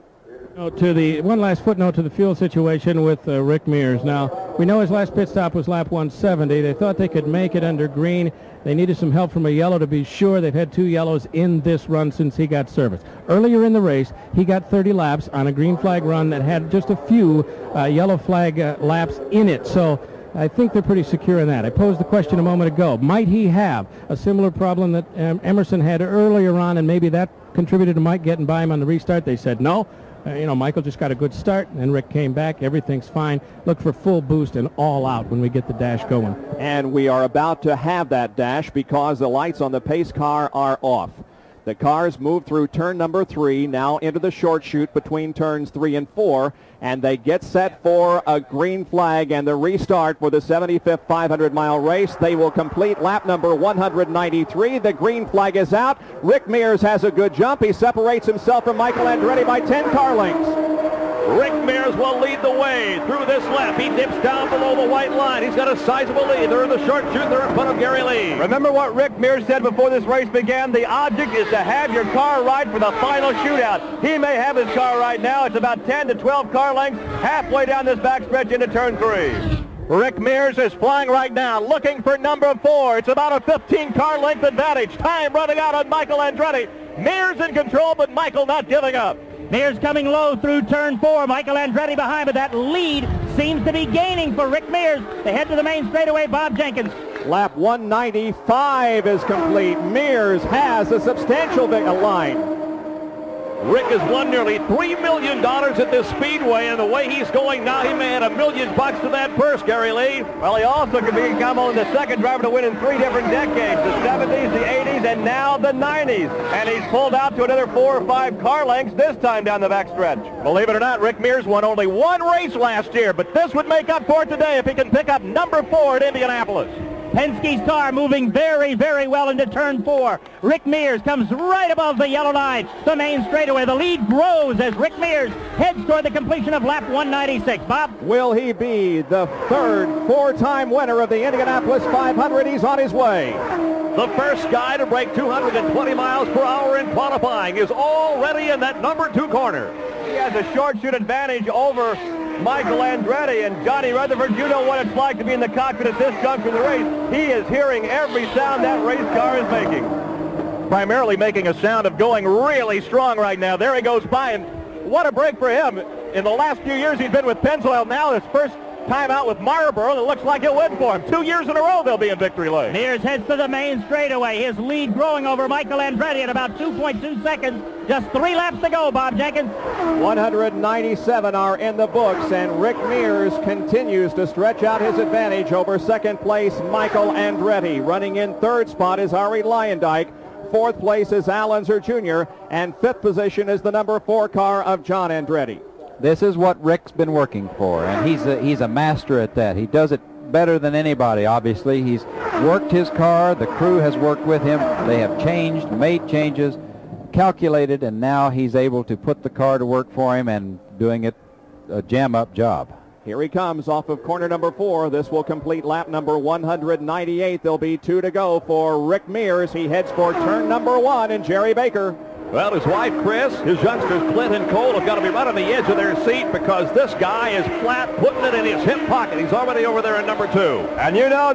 One last footnote to the fuel situation with Rick Mears. Now, we know his last pit stop was lap 170. They thought they could make it under green. They needed some help from a yellow to be sure. They've had 2 yellows in this run since he got service. Earlier in the race, he got 30 laps on a green flag run that had just a few yellow flag laps in it. So I think they're pretty secure in that. I posed the question a moment ago. Might he have a similar problem that Emerson had earlier on, and maybe that contributed to Mike getting by him on the restart? They said no. Michael just got a good start, and Rick came back. Everything's fine. Look for full boost and all out when we get the dash going. And we are about to have that dash because the lights on the pace car are off. The cars move through turn number 3, now into the short chute between turns 3 and 4, and they get set for a green flag and the restart for the 75th 500-mile race. They will complete lap number 193. The green flag is out. Rick Mears has a good jump. He separates himself from Michael Andretti by 10 car lengths. Rick Mears will lead the way through this lap. He dips down below the white line. He's got a sizable lead. They're in the short chute. They're in front of Gary Lee. Remember what Rick Mears said before this race began? The object is to have your car right for the final shootout. He may have his car right now. It's about 10 to 12 car lengths halfway down this backstretch into turn 3. Rick Mears is flying right now, looking for number 4. It's about a 15 car length advantage. Time running out on Michael Andretti. Mears in control, but Michael not giving up. Mears coming low through turn 4. Michael Andretti behind, but that lead seems to be gaining for Rick Mears. They head to the main straightaway. Bob Jenkins. Lap 195 is complete. Mears has a substantial line. Rick has won nearly $3 million at this speedway, and the way he's going now, he may add $1 million to that purse, Gary Lee. Well, he also could become only the second driver to win in 3 different decades, the 70s, the 80s, and now the 90s. And he's pulled out to another 4 or 5 car lengths this time down the backstretch. Believe it or not, Rick Mears won only 1 race last year, but this would make up for it today if he can pick up number 4 at Indianapolis. Penske's car moving very, very well into turn 4. Rick Mears comes right above the yellow line. The main straightaway. The lead grows as Rick Mears heads toward the completion of lap 196. Bob? Will he be the 3rd 4-time winner of the Indianapolis 500? He's on his way. The first guy to break 220 miles per hour in qualifying is already in that number 2 corner. He has a short chute advantage over Michael Andretti, and Johnny Rutherford, you know what it's like to be in the cockpit at this juncture of the race. He is hearing every sound that race car is making. Primarily making a sound of going really strong right now. There he goes by, and what a break for him. In the last few years he's been with Pennzoil. Now his first time out with Marlboro, and it looks like he'll win for him. 2 years in a row they'll be in victory lane. Mears heads to the main straightaway. His lead growing over Michael Andretti at about 2.2 seconds. Just 3 laps to go, Bob Jenkins. 197 are in the books, and Rick Mears continues to stretch out his advantage over second place Michael Andretti. Running in 3rd spot is Ari Luyendyk. 4th place is Al Unser Jr., and 5th position is the number 4 car of John Andretti. This is what Rick's been working for, and he's a master at that. He does it better than anybody, obviously. He's worked his car. The crew has worked with him. They have changed, made changes, calculated, and now he's able to put the car to work for him and doing it a jam-up job. Here he comes off of corner number 4. This will complete lap number 198. There'll be 2 to go for Rick Mears. He heads for turn number 1, and Jerry Baker. Well, his wife, Chris, his youngsters, Clint and Cole, have got to be right on the edge of their seat because this guy is flat, putting it in his hip pocket. He's already over there in number 2. And you know that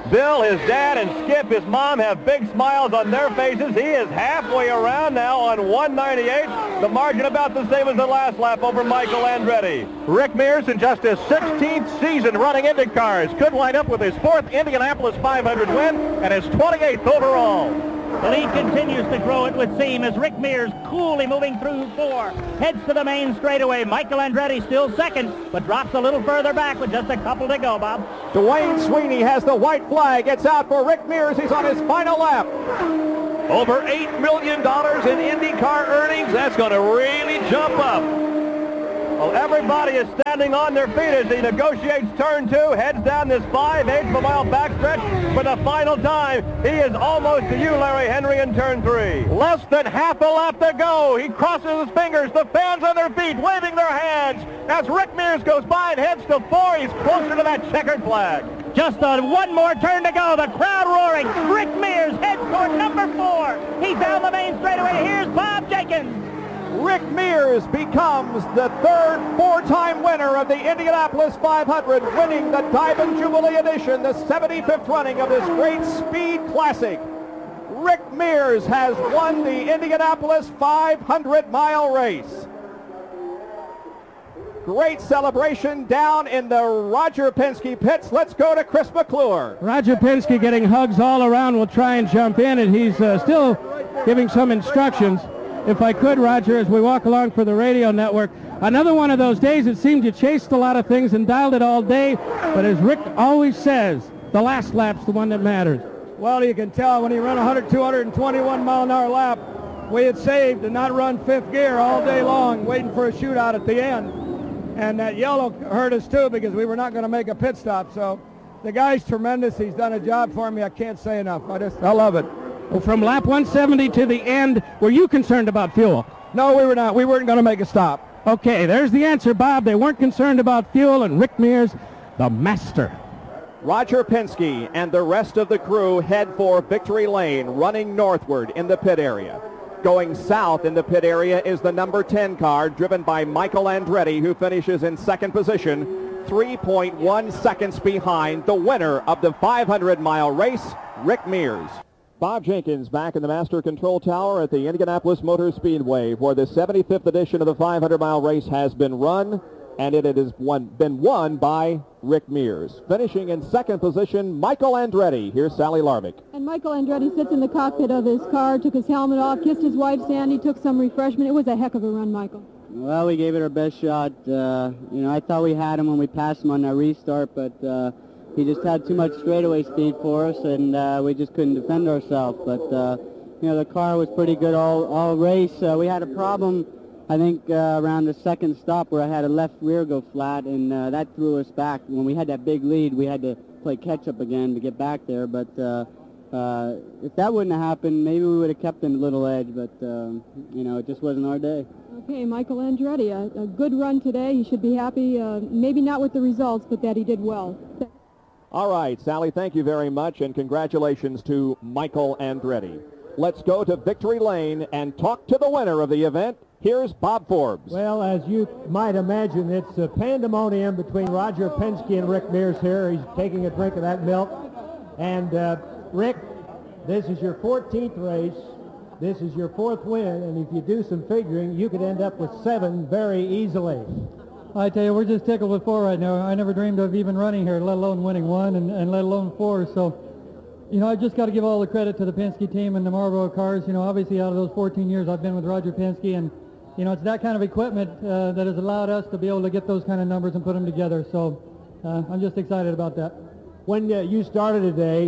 Bill, his dad, and Skip, his mom, have big smiles on their faces. He is halfway around now on 198. The margin about the same as the last lap over Michael Andretti. Rick Mears, in just his 16th season running Indy cars, could line up with his 4th Indianapolis 500 win and his 28th overall. The lead continues to grow, it would seem, as Rick Mears coolly moving through 4. Heads to the main straightaway. Michael Andretti still second, but drops a little further back with just a couple to go, Bob. Dwayne Sweeney has the white flag. It's out for Rick Mears. He's on his final lap. Over $8 million in IndyCar earnings. That's going to really jump up. Well, everybody is standing on their feet as he negotiates turn 2, heads down this 5/8 of a mile backstretch for the final time. He is almost to you, Larry Henry, in turn 3. Less than half a lap to go. He crosses his fingers. The fans on their feet waving their hands as Rick Mears goes by and heads to 4. He's closer to that checkered flag. Just one more turn to go. The crowd roaring. Rick Mears heads toward number 4. He's down the main straightaway. Here's Bob Jenkins. Rick Mears becomes the third four-time winner of the Indianapolis 500, winning the Diamond Jubilee Edition, the 75th running of this great speed classic. Rick Mears has won the Indianapolis 500-mile race. Great celebration down in the Roger Penske pits. Let's go to Chris McClure. Roger Penske getting hugs all around. Will try and jump in, and he's still giving some instructions. If I could, Roger, as we walk along for the radio network, another one of those days it seemed you chased a lot of things and dialed it all day, but as Rick always says, the last lap's the one that matters. Well, you can tell when he ran 221 mile an hour lap, we had saved to not run fifth gear all day long, waiting for a shootout at the end. And that yellow hurt us too because we were not going to make a pit stop. So the guy's tremendous. He's done a job for me. I can't say enough. I love it. Well, from lap 170 to the end, were you concerned about fuel? No, we were not. We weren't going to make a stop. Okay, there's the answer, Bob. They weren't concerned about fuel, and Rick Mears, the master. Roger Penske and the rest of the crew head for Victory Lane, running northward in the pit area. Going south in the pit area is the number 10 car, driven by Michael Andretti, who finishes in second position, 3.1 seconds behind the winner of the 500-mile race, Rick Mears. Bob Jenkins back in the Master Control Tower at the Indianapolis Motor Speedway, where the 75th edition of the 500-mile race has been run, and it has been won by Rick Mears. Finishing in second position, Michael Andretti. Here's Sally Larvick. And Michael Andretti sits in the cockpit of his car, took his helmet off, kissed his wife Sandy, took some refreshment. It was a heck of a run, Michael. Well, we gave it our best shot. I thought we had him when we passed him on that restart, but he just had too much straightaway speed for us, and we just couldn't defend ourselves. But, the car was pretty good all race. We had a problem, I think, around the second stop where I had a left rear go flat, and that threw us back. When we had that big lead, we had to play catch-up again to get back there. But if that wouldn't have happened, maybe we would have kept him a little edge, but, it just wasn't our day. Okay, Michael Andretti, a good run today. He should be happy, maybe not with the results, but that he did well. All right, Sally, thank you very much, and congratulations to Michael Andretti. Let's go to Victory Lane and talk to the winner of the event. Here's Bob Forbes. Well, as you might imagine, it's a pandemonium between Roger Penske and Rick Mears here. He's taking a drink of that milk. And, Rick, this is your 14th race. This is your 4th win, and if you do some figuring, you could end up with 7 very easily. I tell you, we're just tickled with 4 right now. I never dreamed of even running here, let alone winning 1 and let alone 4. So, I just got to give all the credit to the Penske team and the Marlboro cars. Obviously out of those 14 years I've been with Roger Penske, and, it's that kind of equipment that has allowed us to be able to get those kind of numbers and put them together. So I'm just excited about that. When you started today,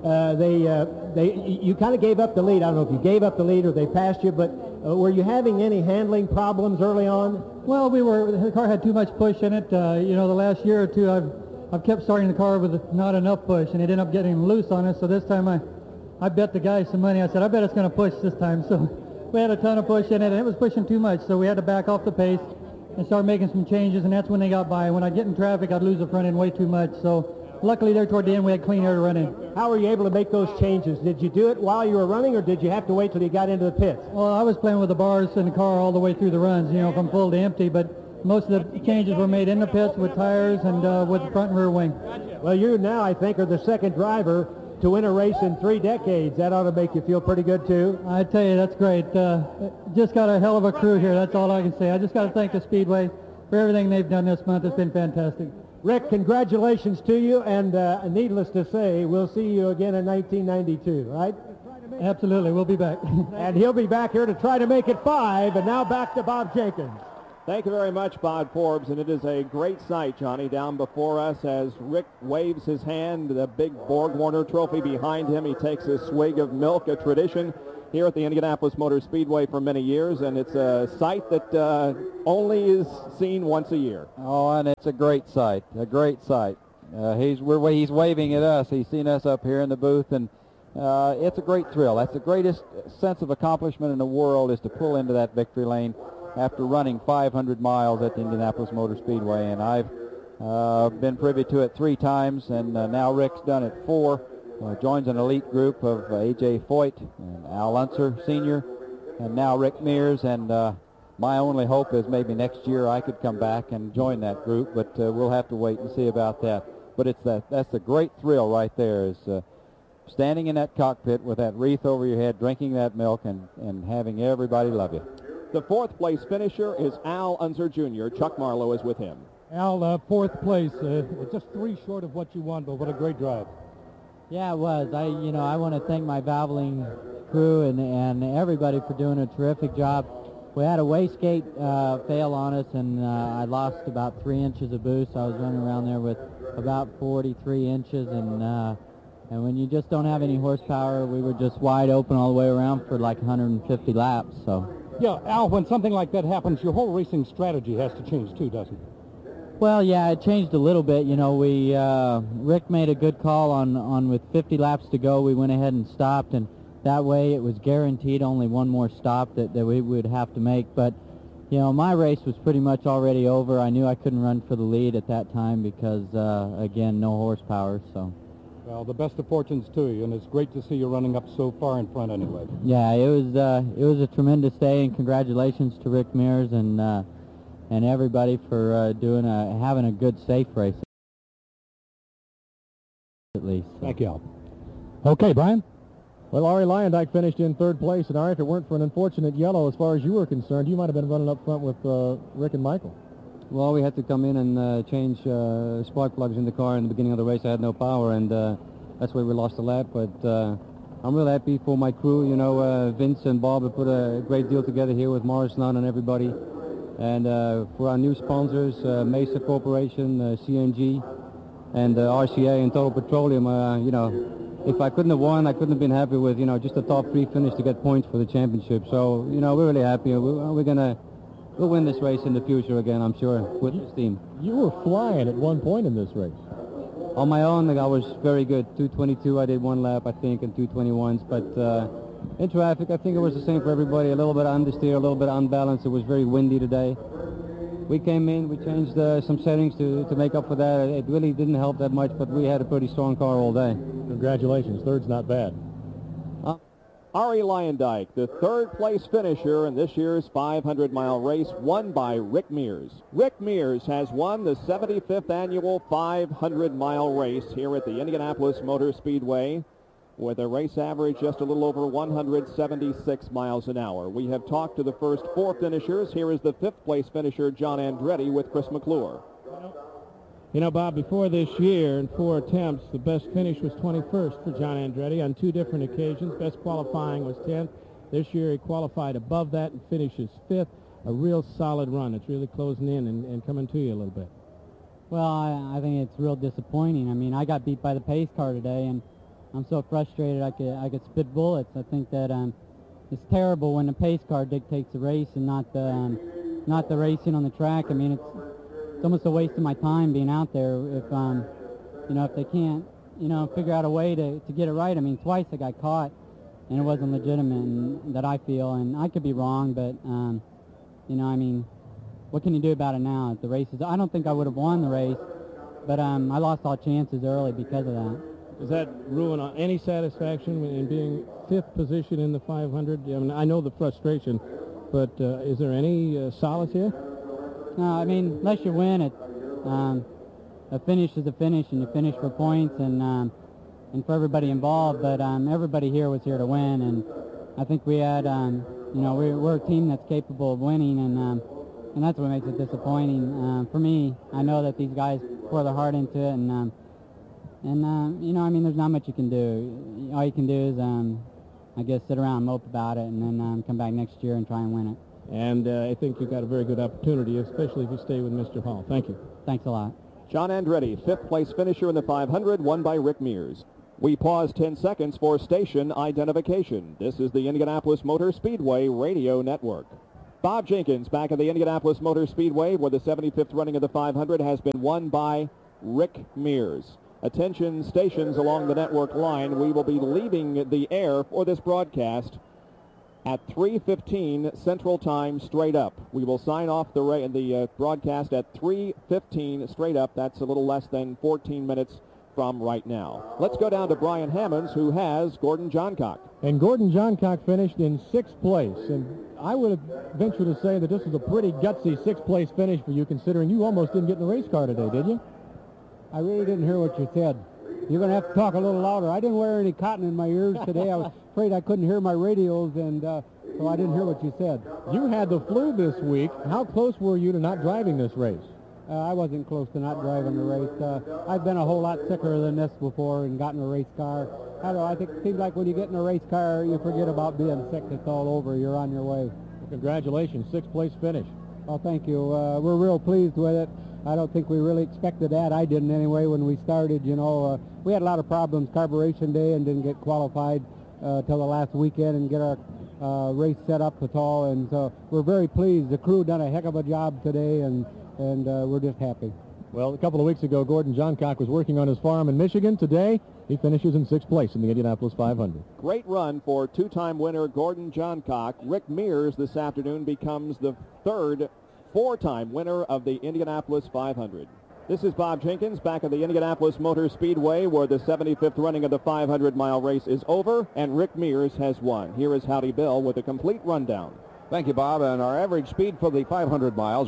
you kind of gave up the lead. I don't know if you gave up the lead or they passed you, but were you having any handling problems early on? Well, the car had too much push in it. The last year or two, I've kept starting the car with not enough push, and it ended up getting loose on us. So this time I bet the guys some money. I said, I bet it's going to push this time. So we had a ton of push in it, and it was pushing too much. So we had to back off the pace and start making some changes, and that's when they got by. When I'd get in traffic, I'd lose the front end way too much. So luckily there toward the end, we had clean air to run in. How were you able to make those changes? Did you do it while you were running, or did you have to wait till you got into the pits? Well, I was playing with the bars in the car all the way through the runs, from full to empty, but most of the changes were made in the pits with tires and with the front and rear wing. Well, you now, I think, are the second driver to win a race in 3 decades. That ought to make you feel pretty good, too. I tell you, that's great. Just got a hell of a crew here. That's all I can say. I just got to thank the Speedway for everything they've done this month. It's been fantastic. Rick, congratulations to you, and needless to say, we'll see you again in 1992, right? Absolutely. We'll be back. And he'll be back here to try to make it 5, and now back to Bob Jenkins. Thank you very much, Bob Forbes, and it is a great sight, Johnny, down before us as Rick waves his hand, the big Borg-Warner trophy behind him. He takes a swig of milk, a tradition here at the Indianapolis Motor Speedway for many years, and it's a sight that only is seen once a year. Oh, and it's a great sight, a great sight. He's waving at us. He's seen us up here in the booth, and it's a great thrill. That's the greatest sense of accomplishment in the world, is to pull into that victory lane after running 500 miles at the Indianapolis Motor Speedway, and I've been privy to it 3 times, and now Rick's done it 4. Joins an elite group of A.J. Foyt and Al Unser Sr., and now Rick Mears, and my only hope is maybe next year I could come back and join that group, but we'll have to wait and see about that. But that's the great thrill right there, is standing in that cockpit with that wreath over your head, drinking that milk, and having everybody love you. The 4th place finisher is Al Unser Jr. Chuck Marlowe is with him. Al, 4th place, just 3 short of what you want, but what a great drive. Yeah, it was. I want to thank my Valvoline crew and everybody for doing a terrific job. We had a wastegate fail on us, and I lost about 3 inches of boost. I was running around there with about 43 inches, and when you just don't have any horsepower, we were just wide open all the way around for like 150 laps. So. Yeah, Al, when something like that happens, your whole racing strategy has to change too, doesn't it? Well, yeah, it changed a little bit. You know, Rick made a good call on with 50 laps to go. We went ahead and stopped, and that way it was guaranteed only one more stop that we would have to make. But, you know, my race was pretty much already over. I knew I couldn't run for the lead at that time because, again, no horsepower, so. Well, the best of fortunes to you, and it's great to see you running up so far in front anyway. Yeah, it was a tremendous day, and congratulations to Rick Mears and everybody for having a good, safe race. At least. So. Thank you, Al. Okay, Brian. Well, Ari Luyendyk finished in 3rd place, and Ari, if it weren't for an unfortunate yellow, as far as you were concerned, you might have been running up front with Rick and Michael. Well, we had to come in and change spark plugs in the car in the beginning of the race. I had no power, and that's why we lost a lap. But I'm really happy for my crew. You know, Vince and Bob have put a great deal together here with Morris Nunn and everybody. And for our new sponsors, Mesa Corporation, CNG, and RCA and Total Petroleum, you know, if I couldn't have won, I couldn't have been happy with, you know, just a top 3 finish to get points for the championship. So, you know, we're really happy. We'll win this race in the future again, I'm sure, with this team. You were flying at one point in this race. On my own, I was very good. 2:22, I did 1 lap, I think, and 2:21s. But in traffic, I think it was the same for everybody. A little bit of understeer, a little bit unbalanced. It was very windy today. We came in, we changed some settings to make up for that. It really didn't help that much, but we had a pretty strong car all day. Congratulations. 3rd's not bad. Ari Luyendyk, the 3rd place finisher in this year's 500-mile race, won by Rick Mears. Rick Mears has won the 75th annual 500-mile race here at the Indianapolis Motor Speedway with a race average just a little over 176 miles an hour. We have talked to the first 4 finishers. Here is the 5th place finisher, John Andretti, with Chris McClure. You know, Bob, before this year, in 4 attempts, the best finish was 21st for John Andretti on 2 different occasions. Best qualifying was 10th. This year he qualified above that and finishes 5th. A real solid run. It's really closing in and coming to you a little bit. Well, I think it's real disappointing. I mean, I got beat by the pace car today, and I'm so frustrated I could spit bullets. I think that it's terrible when the pace car dictates the race and not the racing on the track. I mean, it's almost a waste of my time being out there if if they can't figure out a way to get it right. I mean, twice I got caught and it wasn't legitimate, and that I feel, and I could be wrong, but I mean, what can you do about it now? The races, I don't think I would have won the race, but I lost all chances early because of that. Does that ruin any satisfaction in being 5th position in the 500? I mean, I know the frustration, but is there any solace here? No, I mean, unless you win it, a finish is a finish, and you finish for points and for everybody involved. But everybody here was here to win, and I think we had, we're a team that's capable of winning, and that's what makes it disappointing. For me, I know that these guys pour their heart into it, and there's not much you can do. All you can do is, I guess, sit around and mope about it, and then come back next year and try and win it. And I think you've got a very good opportunity, especially if you stay with Mr. Hall. Thank you. Thanks a lot. John Andretti, fifth-place finisher in the 500, won by Rick Mears. We pause 10 seconds for station identification. This is the Indianapolis Motor Speedway Radio Network. Bob Jenkins back at the Indianapolis Motor Speedway, where the 75th running of the 500 has been won by Rick Mears. Attention stations along the network line. We will be leaving the air for this broadcast at 3:15 Central Time straight up. We will sign off the broadcast at 3:15 straight up. That's a little less than 14 minutes from right now. Let's go down to Brian Hammonds, who has Gordon Johncock. And Gordon Johncock finished in 6th place. And I would venture to say that this was a pretty gutsy 6th place finish for you, considering you almost didn't get in the race car today, did you? I really didn't hear what you said. You're going to have to talk a little louder. I didn't wear any cotton in my ears today. I was afraid I couldn't hear my radios, and so I didn't hear what you said. You had the flu this week. How close were you to not driving this race? I wasn't close to not driving the race. I've been a whole lot sicker than this before and gotten a race car. I don't know, I think it seems like when you get in a race car, you forget about being sick. It's all over. You're on your way. Well, congratulations, 6th place finish. Well, thank you. We're real pleased with it. I don't think we really expected that. I didn't anyway when we started. We had a lot of problems carburation day and didn't get qualified till the last weekend and get our race set up at all. And so we're very pleased. The crew done a heck of a job today, and we're just happy. Well, a couple of weeks ago, Gordon Johncock was working on his farm in Michigan. Today, he finishes in 6th place in the Indianapolis 500. Great run for two-time winner Gordon Johncock. Rick Mears this afternoon becomes the third four-time winner of the Indianapolis 500. This is Bob Jenkins back at the Indianapolis Motor Speedway, where the 75th running of the 500-mile race is over, and Rick Mears has won. Here is Howdy Bill with a complete rundown. Thank you, Bob. And our average speed for the 500 miles,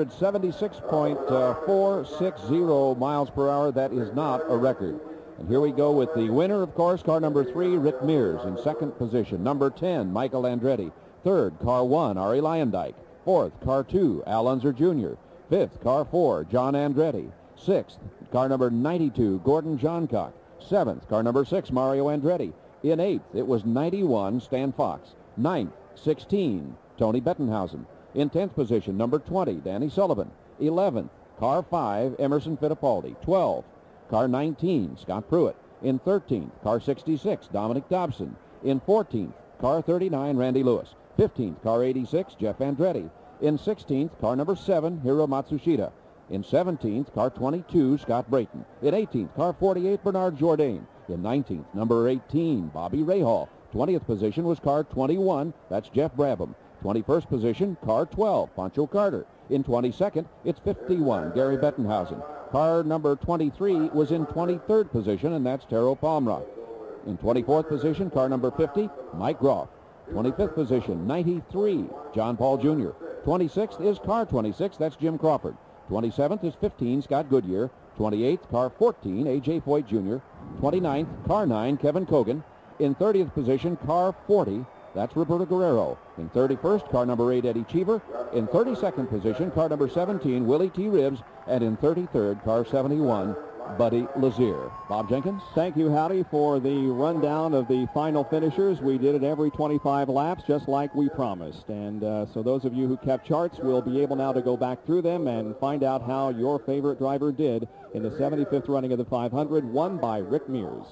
176.460 miles per hour. That is not a record. And here we go with the winner, of course, car number 3, Rick Mears. In second position, number 10, Michael Andretti. Third, car 1, Arie Luyendyk. Fourth, car 2, Al Unser Jr. Fifth, car 4, John Andretti. Sixth, car number 92, Gordon Johncock. Seventh, car number 6, Mario Andretti. In eighth, it was 91, Stan Fox. Ninth, 16, Tony Bettenhausen. In 10th position, number 20, Danny Sullivan. 11th, car 5, Emerson Fittipaldi. 12th, car 19, Scott Pruitt. In 13th, car 66, Dominic Dobson. In 14th, car 39, Randy Lewis. 15th, car 86, Jeff Andretti. In 16th, car number 7, Hiro Matsushita. In 17th, car 22, Scott Brayton. In 18th, car 48, Bernard Jourdain. In 19th, number 18, Bobby Rahal. 20th position was car 21, that's Jeff Brabham. 21st position, car 12, Pancho Carter. In 22nd, it's 51, Gary Bettenhausen. Car number 23 was in 23rd position, and that's Taro Palmrock. In 24th position, car number 50, Mike Groff. 25th position, 93, John Paul Jr. 26th is car 26, that's Jim Crawford. 27th is 15, Scott Goodyear. 28th, car 14, A.J. Foyt Jr. 29th, car 9, Kevin Kogan. In 30th position, car 40, that's Roberto Guerrero. In 31st, car number 8, Eddie Cheever. In 32nd position, car number 17, Willie T. Ribbs. And in 33rd, car 71, Buddy Lazier. Bob Jenkins? Thank you, Howdy, for the rundown of the final finishers. We did it every 25 laps, just like we promised. And so those of you who kept charts will be able now to go back through them and find out how your favorite driver did in the 75th running of the 500, won by Rick Mears.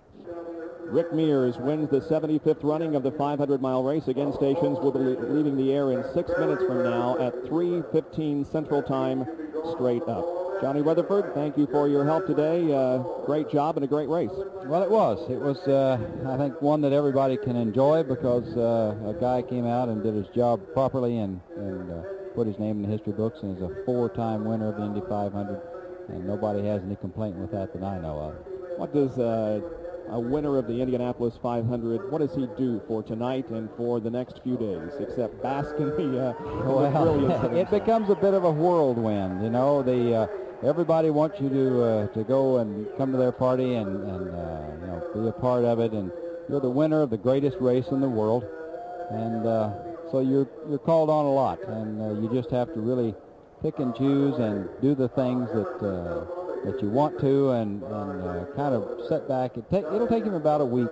Rick Mears wins the 75th running of the 500-mile race. Again, stations will be leaving the air in 6 minutes from now at 3:15 Central Time, straight up. Johnny Rutherford, thank you for your help today. Great job and a great race. Well, it was. It was, I think, one that everybody can enjoy because a guy came out and did his job properly and put his name in the history books, and is a 4-time winner of the Indy 500, and nobody has any complaint with that I know of. What does a winner of the Indianapolis 500, what does he do for tonight and for the next few days, except bask in the brilliance of it becomes a bit of a whirlwind. You know, everybody wants you to go and come to their party and you know, be a part of it. And you're the winner of the greatest race in the world, and so you're called on a lot, and you just have to really pick and choose and do the things that you want to, and kind of set back. It'll take him about a week.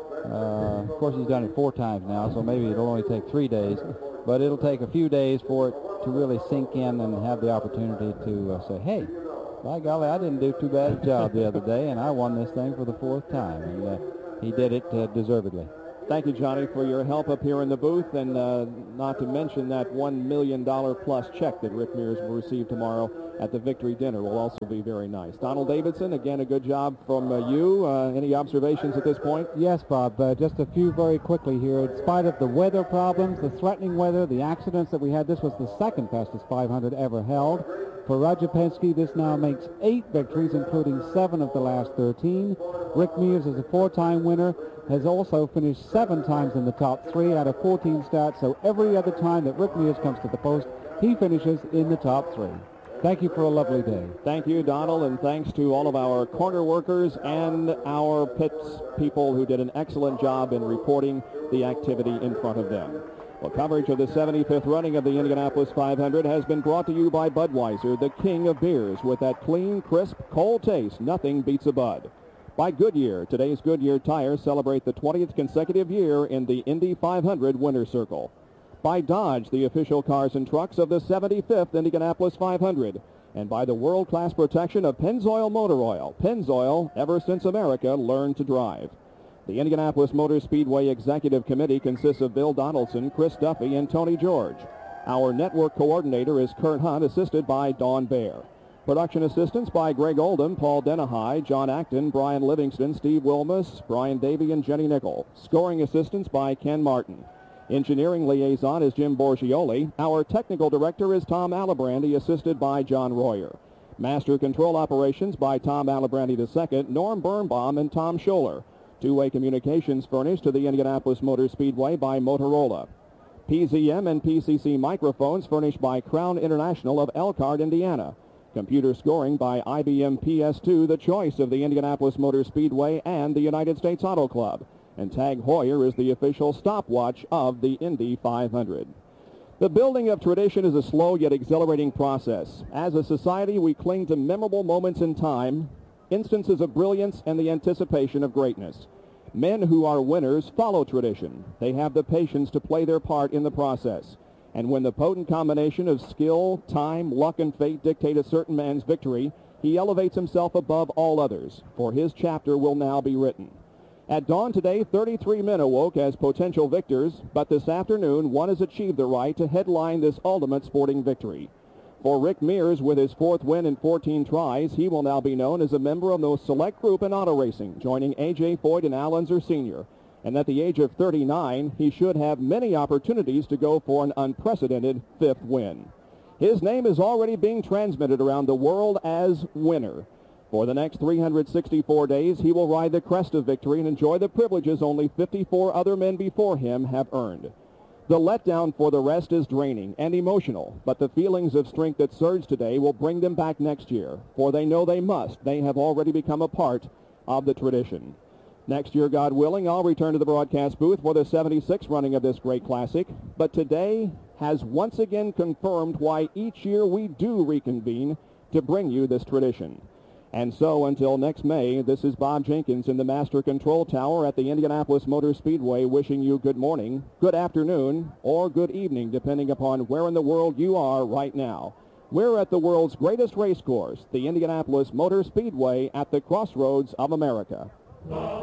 Of course, he's done it 4 times now, so maybe it'll only take 3 days, but it'll take a few days for it to really sink in and have the opportunity to say, hey, by golly, I didn't do too bad a job the other day, and I won this thing for the 4th time, and he did it deservedly. Thank you, Johnny, for your help up here in the booth, and not to mention that $1 million plus check that Rick Mears will receive tomorrow at the victory dinner will also be very nice. Donald Davidson, again, a good job from you. Any observations at this point? Yes, Bob. Just a few very quickly here. In spite of the weather problems, the threatening weather, the accidents that we had, this was the 2nd fastest 500 ever held. For Roger Penske, this now makes 8 victories, including 7 of the last 13. Rick Mears is a 4-time winner, has also finished 7 times in the top 3 out of 14 starts, so every other time that Rick Mears comes to the post, he finishes in the top 3. Thank you for a lovely day. Thank you, Donald, and thanks to all of our corner workers and our pits people who did an excellent job in reporting the activity in front of them. Well, coverage of the 75th running of the Indianapolis 500 has been brought to you by Budweiser, the king of beers. With that clean, crisp, cold taste, nothing beats a Bud. By Goodyear, today's Goodyear tires celebrate the 20th consecutive year in the Indy 500 Winter Circle. By Dodge, the official cars and trucks of the 75th Indianapolis 500. And by the world-class protection of Pennzoil Motor Oil. Pennzoil, ever since America learned to drive. The Indianapolis Motor Speedway Executive Committee consists of Bill Donaldson, Chris Duffy, and Tony George. Our network coordinator is Kurt Hunt, assisted by Dawn Baer. Production assistance by Greg Oldham, Paul Denahai, John Acton, Brian Livingston, Steve Wilmus, Brian Davey, and Jenny Nickel. Scoring assistance by Ken Martin. Engineering liaison is Jim Borgioli. Our technical director is Tom Alabrandy, assisted by John Royer. Master control operations by Tom Alabrandy II, Norm Birnbaum, and Tom Scholler. Two-way communications furnished to the Indianapolis Motor Speedway by Motorola. PZM and PCC microphones furnished by Crown International of Elkhart, Indiana. Computer scoring by IBM PS2, the choice of the Indianapolis Motor Speedway and the United States Auto Club. And Tag Heuer is the official stopwatch of the Indy 500. The building of tradition is a slow yet exhilarating process. As a society, we cling to memorable moments in time, instances of brilliance, and the anticipation of greatness. Men who are winners follow tradition. They have the patience to play their part in the process. And when the potent combination of skill, time, luck, and fate dictate a certain man's victory, he elevates himself above all others, for his chapter will now be written. At dawn today, 33 men awoke as potential victors, but this afternoon, one has achieved the right to headline this ultimate sporting victory. For Rick Mears, with his 4th win in 14 tries, he will now be known as a member of the select group in auto racing, joining A.J. Foyt and Al Unser Sr., and at the age of 39, he should have many opportunities to go for an unprecedented 5th win. His name is already being transmitted around the world as winner. For the next 364 days, he will ride the crest of victory and enjoy the privileges only 54 other men before him have earned. The letdown for the rest is draining and emotional, but the feelings of strength that surge today will bring them back next year, for they know they must. They have already become a part of the tradition. Next year, God willing, I'll return to the broadcast booth for the 76th running of this great classic, but today has once again confirmed why each year we do reconvene to bring you this tradition. And so, until next May, this is Bob Jenkins in the Master Control Tower at the Indianapolis Motor Speedway wishing you good morning, good afternoon, or good evening, depending upon where in the world you are right now. We're at the world's greatest race course, the Indianapolis Motor Speedway at the crossroads of America.